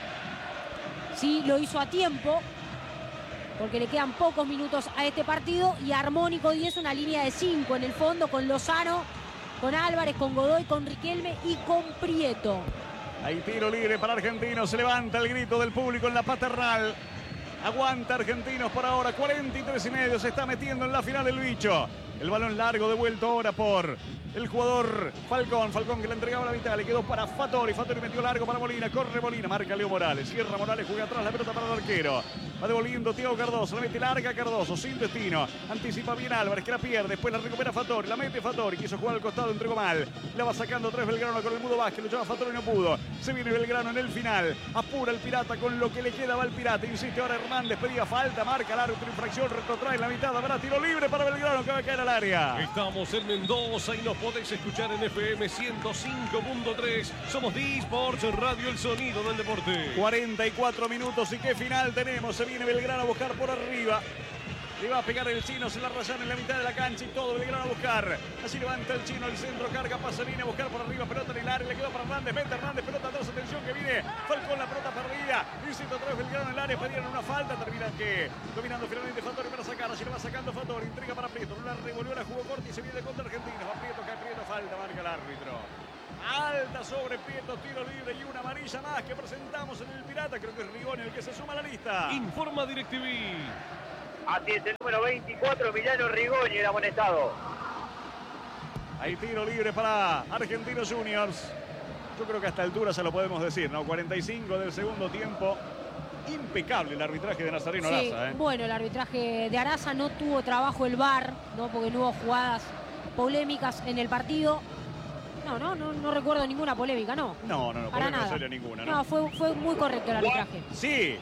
si lo hizo a tiempo, porque le quedan pocos minutos a este partido. Y Armónico 10, una línea de 5 en el fondo con Lozano, con Álvarez, con Godoy, con Riquelme y con Prieto. Hay tiro libre para Argentinos. Se levanta el grito del público en la paternal. Aguanta Argentinos por ahora. 43,5. Se está metiendo en la final el bicho. El balón largo devuelto ahora por el jugador Falcón. Falcón que le entregaba la mitad. Le quedó para Fattori. Fattori metió largo para Molina. Corre Molina. Marca Leo Morales. Cierra Morales. Juega atrás la pelota para el arquero. Va devolviendo Thiago Cardoso. La mete larga Cardoso. Sin destino. Anticipa bien Álvarez que la pierde. Después la recupera Fattori. La mete Fattori. Quiso jugar al costado. Entregó mal. La va sacando 3 Belgrano con el Mudo Vázquez. Luchaba Fattori y no pudo. Se viene Belgrano en el final. Apura el Pirata con lo que le queda. Va el Pirata. Insiste ahora Hernández. Pedía falta. Marca el árbitro. Infracción. Retrotrae en la mitad. Habrá tiro libre para Belgrano que va a caer al área. Estamos en Mendoza y nos podés escuchar en FM 105.3. Somos D-Sports Radio, el sonido del deporte. 44 minutos y qué final tenemos. Se viene Belgrano a buscar por arriba. Le va a pegar el chino, se la rayan en la mitad de la cancha y todo Belgrano a buscar. Así levanta el chino, el centro, carga Pasolini a buscar por arriba, pelota en el área, le quedó para Hernández, mete Hernández, pelota atrás, atención que viene Falcón, la pelota perdida, insiste otra vez Belgrano en el área, pedían una falta, terminan que dominando finalmente Fattori para sacar, así le va sacando Fattori, intriga para Prieto, la Ortiz se viene contra Argentinos. Va Prieto, cae Prieto, falta, marca el árbitro. Alta sobre Prieto, tiro libre y una amarilla más que presentamos en el Pirata. Creo que es Rigoni el que se suma a la lista. Informa DirecTV. Así es, el número 24, Emiliano Rigoni, el amonestado. Hay tiro libre para Argentinos Juniors. Yo creo que a esta altura se lo podemos decir, ¿no? 45 del segundo tiempo. Impecable el arbitraje de Nazareno Sí, Araza, ¿eh? bueno, el arbitraje de Araza, no tuvo trabajo el VAR, ¿no? Porque no hubo jugadas polémicas en el partido. No recuerdo ninguna polémica, no. No, Para polémica nada. seria ninguna, ¿no? No, fue muy correcto el arbitraje. Sí,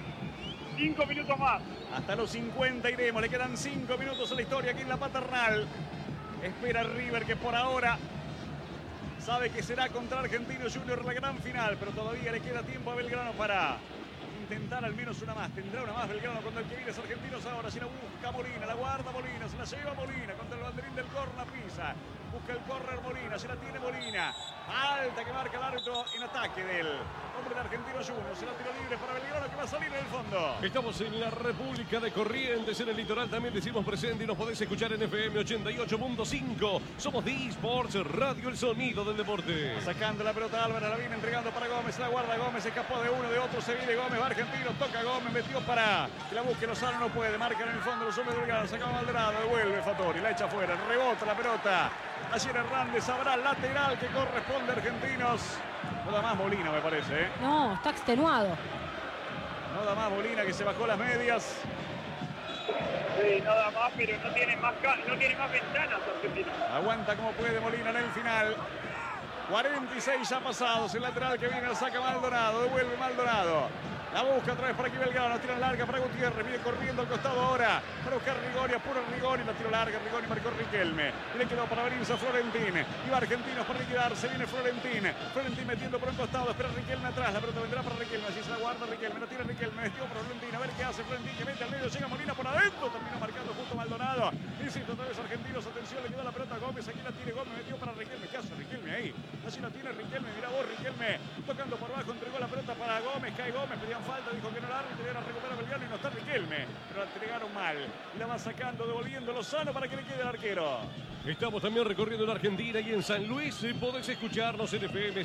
5 minutos más. hasta los 50 iremos. Le quedan 5 minutos a la historia aquí en la Paternal. Espera River, que por ahora sabe que será contra Argentinos Juniors la gran final, pero todavía le queda tiempo a Belgrano para intentar al menos una más. Tendrá una más Belgrano cuando el que viene es Argentinos ahora. Si la busca Molina, la guarda Molina, se la lleva Molina contra el banderín del corner, pisa. Busca el córner Molina, se la tiene Molina. Alta que marca el árbitro en ataque del hombre de Argentinos Juniors. Se la tiro libre para Belgrano que va a salir en el fondo. Estamos en la República de Corrientes, en el litoral también decimos presente y nos podés escuchar en FM 88.5. Somos de eSports Radio, el sonido del deporte. Sacando la pelota Álvarez, la viene entregando para Gómez, la guarda Gómez, escapó de uno, de otro, se viene Gómez, va Argentino, toca Gómez, metió para que la busque Lozano, no puede, marcan en el fondo los hombres de Belgrano, sacaba Maldonado, devuelve Fattori, la echa afuera, rebota la pelota. Ayer Hernández, habrá lateral que corresponde a Argentinos. No da más Molina, me parece, ¿eh? No, está extenuado. No da más Molina, que se bajó las medias. Sí, nada más, pero no tiene más ventanas Argentinos. Aguanta como puede Molina en el final. 46 ya pasados. El lateral que viene la saca Maldonado. Devuelve Maldonado. La busca otra vez para aquí Belgrano. La tira larga para Gutiérrez. Viene corriendo al costado ahora para buscar Rigoni. Apura Rigoni. La tira larga. Rigoni marcó Riquelme. Y le quedó para venirse a Florentín. Y va Argentinos para liquidarse. Viene Florentín. Florentín metiendo por un costado. Espera Riquelme atrás. La pelota vendrá para Riquelme. Así se la guarda Riquelme. La tira Riquelme. Metió para Florentín. A ver qué hace Florentín. Que mete al medio. Llega Molina por adentro. Terminó marcando justo Maldonado. Insisto, otra vez Argentinos. Atención. Le quedó la pelota a Gómez. Aquí la tiene Gómez. Metió para Riquelme. ¿Qué hace Riquelme ahí? Así la tiene Riquelme. Mirá vos, Riquelme. Tocando por abajo. Entregó la pelota para Gómez. Cae Gómez. Pedían falta. Dijo que no la árbitro. Y ahora recupera Belgrano y no está Riquelme. Pero la entregaron mal. La va sacando, devolviendo Lozano para que le quede el arquero. Estamos también recorriendo en Argentina y en San Luis. Podés escucharnos en FM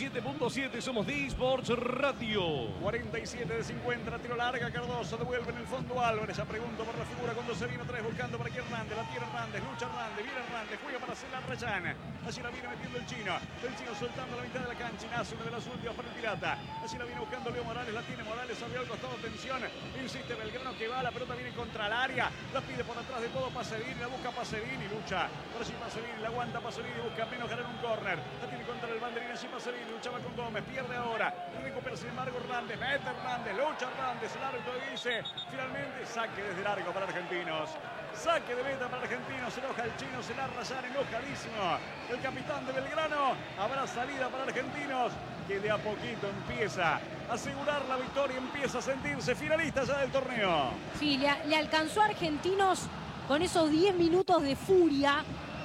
107.7. Somos de eSports Radio. 47 de 50, la tiro larga, Cardoso devuelve en el fondo Álvarez. Ya pregunto por la figura cuando se vino otra vez buscando para aquí Hernández. La tira Hernández, lucha Hernández, viene Hernández, juega para hacer la Rayán. Allí la viene metiendo el chino soltando la mitad de la cancha. Y nace una de las últimas para el Pirata. Allí la viene buscando Leo Morales, la tiene Morales, abrió al costado, tensión. Insiste Belgrano que va, la pelota viene contra el área. La pide por atrás de todo Pacerini, la busca Pacerini, lucha. Por allí Pacerini, la aguanta Pacerini, busca menos ganar un córner. La tiene contra el banderín, allí Pacerini, luchaba con Gómez, pierde ahora. Recupera sin embargo Hernández, mete Hernández, lucha Hernández. El árbitro dice, finalmente, saque desde largo para Argentinos. Saque de meta para Argentinos, se enoja el chino, se la Rayán, enojadísimo. El capitán de Belgrano, habrá salida para Argentinos, que de a poquito empieza a asegurar la victoria, empieza a sentirse finalista ya del torneo. Sí, le alcanzó a Argentinos con esos 10 minutos de furia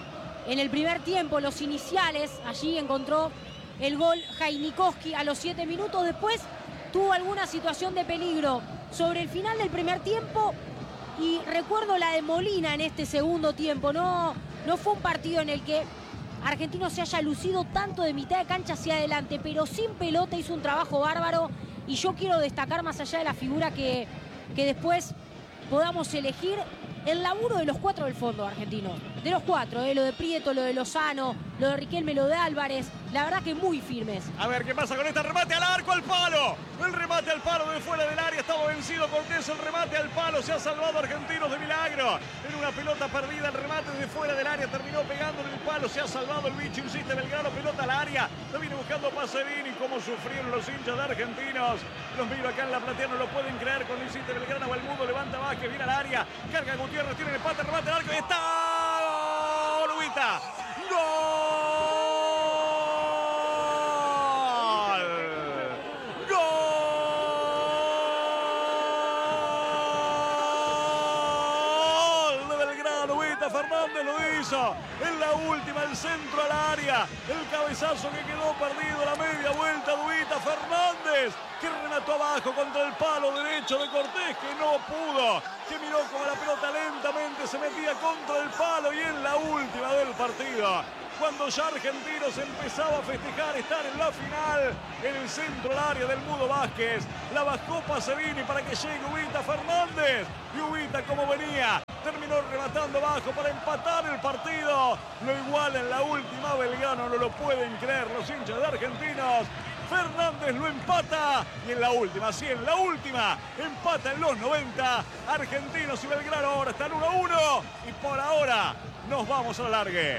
en el primer tiempo, los iniciales. Allí encontró el gol Jainikowski a los 7 minutos. Después tuvo alguna situación de peligro sobre el final del primer tiempo. Y recuerdo la de Molina en este segundo tiempo. No fue un partido en el que Argentinos se haya lucido tanto de mitad de cancha hacia adelante, pero sin pelota hizo un trabajo bárbaro. Y yo quiero destacar, más allá de la figura que después podamos elegir, el laburo de los 4 del fondo argentinos. De los 4, lo de Prieto, lo de Lozano, lo de Riquelme, lo de Álvarez. La verdad que muy firmes. A ver qué pasa con este remate al arco, al palo. El remate al palo de fuera del área. Estaba vencido Cortés. El remate al palo. Se ha salvado Argentinos de milagro. En una pelota perdida. El remate de fuera del área terminó pegando en el palo. Se ha salvado el bicho. Insiste Belgrano. Pelota al área. Lo viene buscando Pacerini. Cómo sufrieron los hinchas de Argentinos. Los miro acá en la platea. No lo pueden creer cuando insiste Belgrano. Va el mudo. Levanta Vázquez. Viene al área. Carga Gutiérrez. Tiene el empate. Remate al arco. Y está. Oruita. ¡Gol! Fernández lo hizo en la última, el centro al área, el cabezazo que quedó perdido, la media vuelta, Duita Fernández, que remató abajo contra el palo derecho de Cortés, que no pudo, que miró como la pelota lentamente que se metía contra el palo y en la última del partido, cuando ya Argentinos empezaba a festejar estar en la final, en el centro del área del Mudo Vázquez, la bajó Pacerini para que llegue Ubita Fernández, y Ubita, como venía, terminó rematando abajo para empatar el partido. Lo iguala en la última Belgrano, no lo pueden creer los hinchas de Argentinos. Fernández lo empata y en la última, sí, en la última, empata en los 90. Argentinos y Belgrano ahora están 1-1 y por ahora nos vamos al alargue.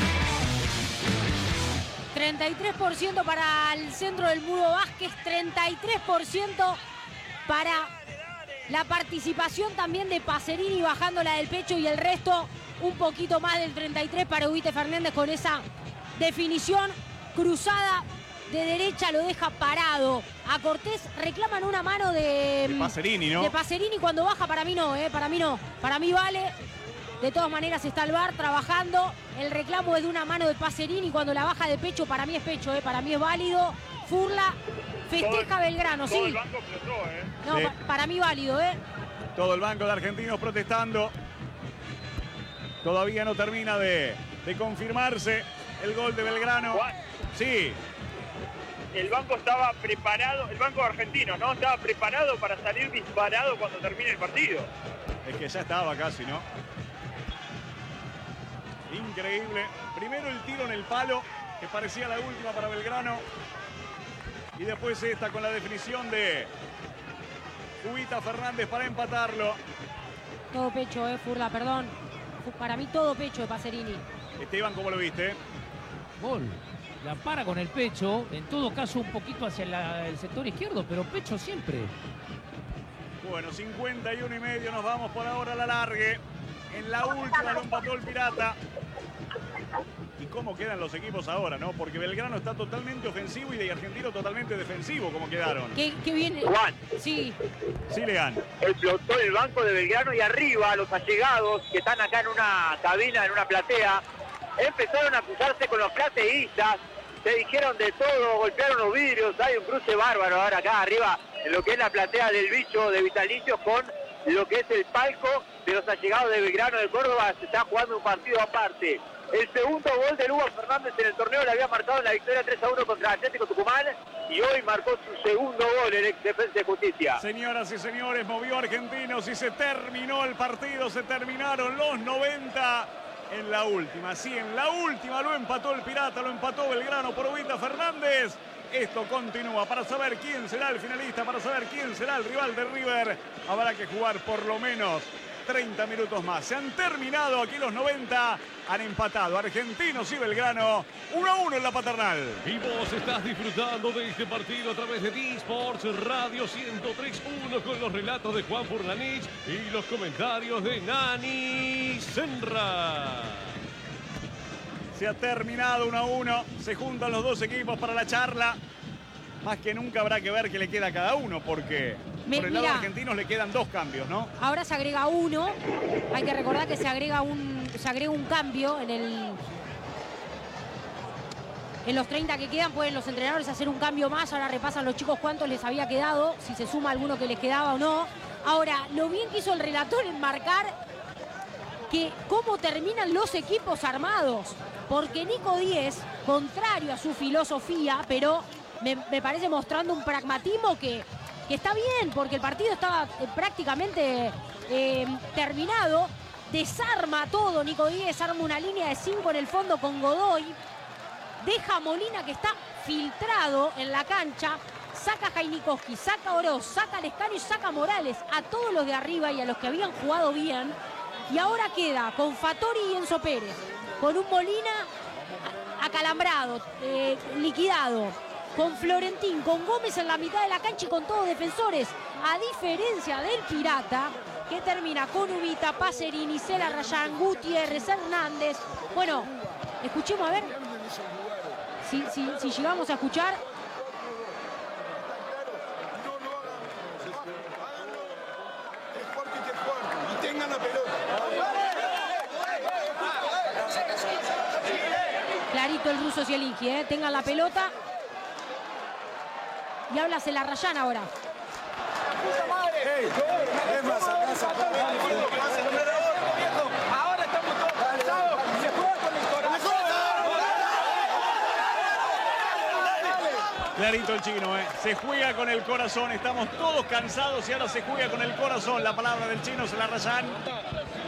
33% para el centro del Mudo Vázquez, 33% para la participación también de Pacerini bajándola del pecho, y el resto un poquito más del 33% para Ubita Fernández con esa definición cruzada de derecha, lo deja parado. A Cortés reclaman una mano de Pacerini, ¿no? De Pacerini cuando baja. Para mí no, para mí no. Para mí vale. De todas maneras está el VAR trabajando. El reclamo es de una mano de Pacerini cuando la baja de pecho. Para mí es pecho, para mí es válido. Furla festeja Belgrano, todo sí. el banco explotó, No, Sí. para mí válido, Todo el banco de Argentinos protestando. Todavía no termina de confirmarse el gol de Belgrano. Juan. Sí, El banco estaba preparado, el banco argentino, ¿no? Estaba preparado para salir disparado cuando termine el partido. es que ya estaba casi, ¿no? Increíble. Primero el tiro en el palo, que parecía la última para Belgrano. Y después esta con la definición de Ubita Fernández para empatarlo. Todo pecho, Furla, perdón. Para mí todo pecho de Pacerini. Esteban, ¿cómo lo viste? Gol. La para con el pecho, en todo caso un poquito hacia el sector izquierdo, pero pecho siempre. Bueno, 51,5, nos vamos por ahora a la largue. En la última lo empató el Pirata. ¿Y cómo quedan los equipos ahora, no? Porque Belgrano está totalmente ofensivo y de Argentino totalmente defensivo, como quedaron. Qué bien. Juan. Sí. Sí, Leán. Explotó el banco de Belgrano y arriba los allegados que están acá en una cabina, en una platea, empezaron a cruzarse con los plateístas. Se dijeron de todo, golpearon los vidrios, hay un cruce bárbaro ahora acá arriba en lo que es la platea del Bicho de Vitalicio con lo que es el palco de los allegados de Belgrano de Córdoba. Se está jugando un partido aparte. El segundo gol de Hugo Fernández en el torneo le había marcado en la victoria 3-1 contra Atlético Tucumán y hoy marcó su segundo gol el ex Defensa de Justicia. Señoras y señores, movió Argentinos y se terminó el partido, se terminaron los 90. En la última, sí, en la última lo empató el Pirata, lo empató Belgrano por Ubita Fernández. Esto continúa para saber quién será el finalista, para saber quién será el rival de River. Habrá que jugar por lo menos 30 minutos más. Se han terminado aquí los 90, han empatado Argentinos y Belgrano 1-1 en la Paternal. Y vos estás disfrutando de este partido a través de D-Sports Radio 103.1 con los relatos de Juan Furlanich y los comentarios de Nani Senra. Se ha terminado 1-1, se juntan los dos equipos para la charla. Más que nunca habrá que ver qué le queda a cada uno, porque por el lado Mira, argentino le quedan dos cambios, ¿no? ahora se agrega uno. Hay que recordar que se agrega un cambio en los 30 que quedan. Pueden los entrenadores hacer un cambio más. Ahora repasan los chicos cuántos les había quedado, si se suma alguno que les quedaba o no. Ahora, lo bien que hizo el relator en marcar que cómo terminan los equipos armados. Porque Nico Díez, contrario a su filosofía, pero me parece mostrando un pragmatismo que está bien, porque el partido estaba prácticamente terminado. Desarma todo Nico Díez, arma una línea de 5 en el fondo con Godoy. Deja a Molina, que está filtrado en la cancha. Saca a Jainikowski, saca a Oroz, saca a Lescano y saca a Morales. A todos los de arriba y a los que habían jugado bien. Y ahora queda con Fattori y Enzo Pérez. Con un Molina acalambrado, liquidado. Con Florentín, con Gómez en la mitad de la cancha y con todos defensores. A diferencia del Pirata, que termina con Ubita, Pacerini, Cela Rayán, Gutiérrez, Hernández. Bueno, escuchemos a ver si llegamos a escuchar. Y tengan la pelota. Clarito el ruso Zielinski, tengan la pelota. Y habla Cela Rayán ahora. Clarito el chino, se juega con el corazón. Estamos todos cansados y ahora se juega con el corazón. La palabra del chino se la rayan.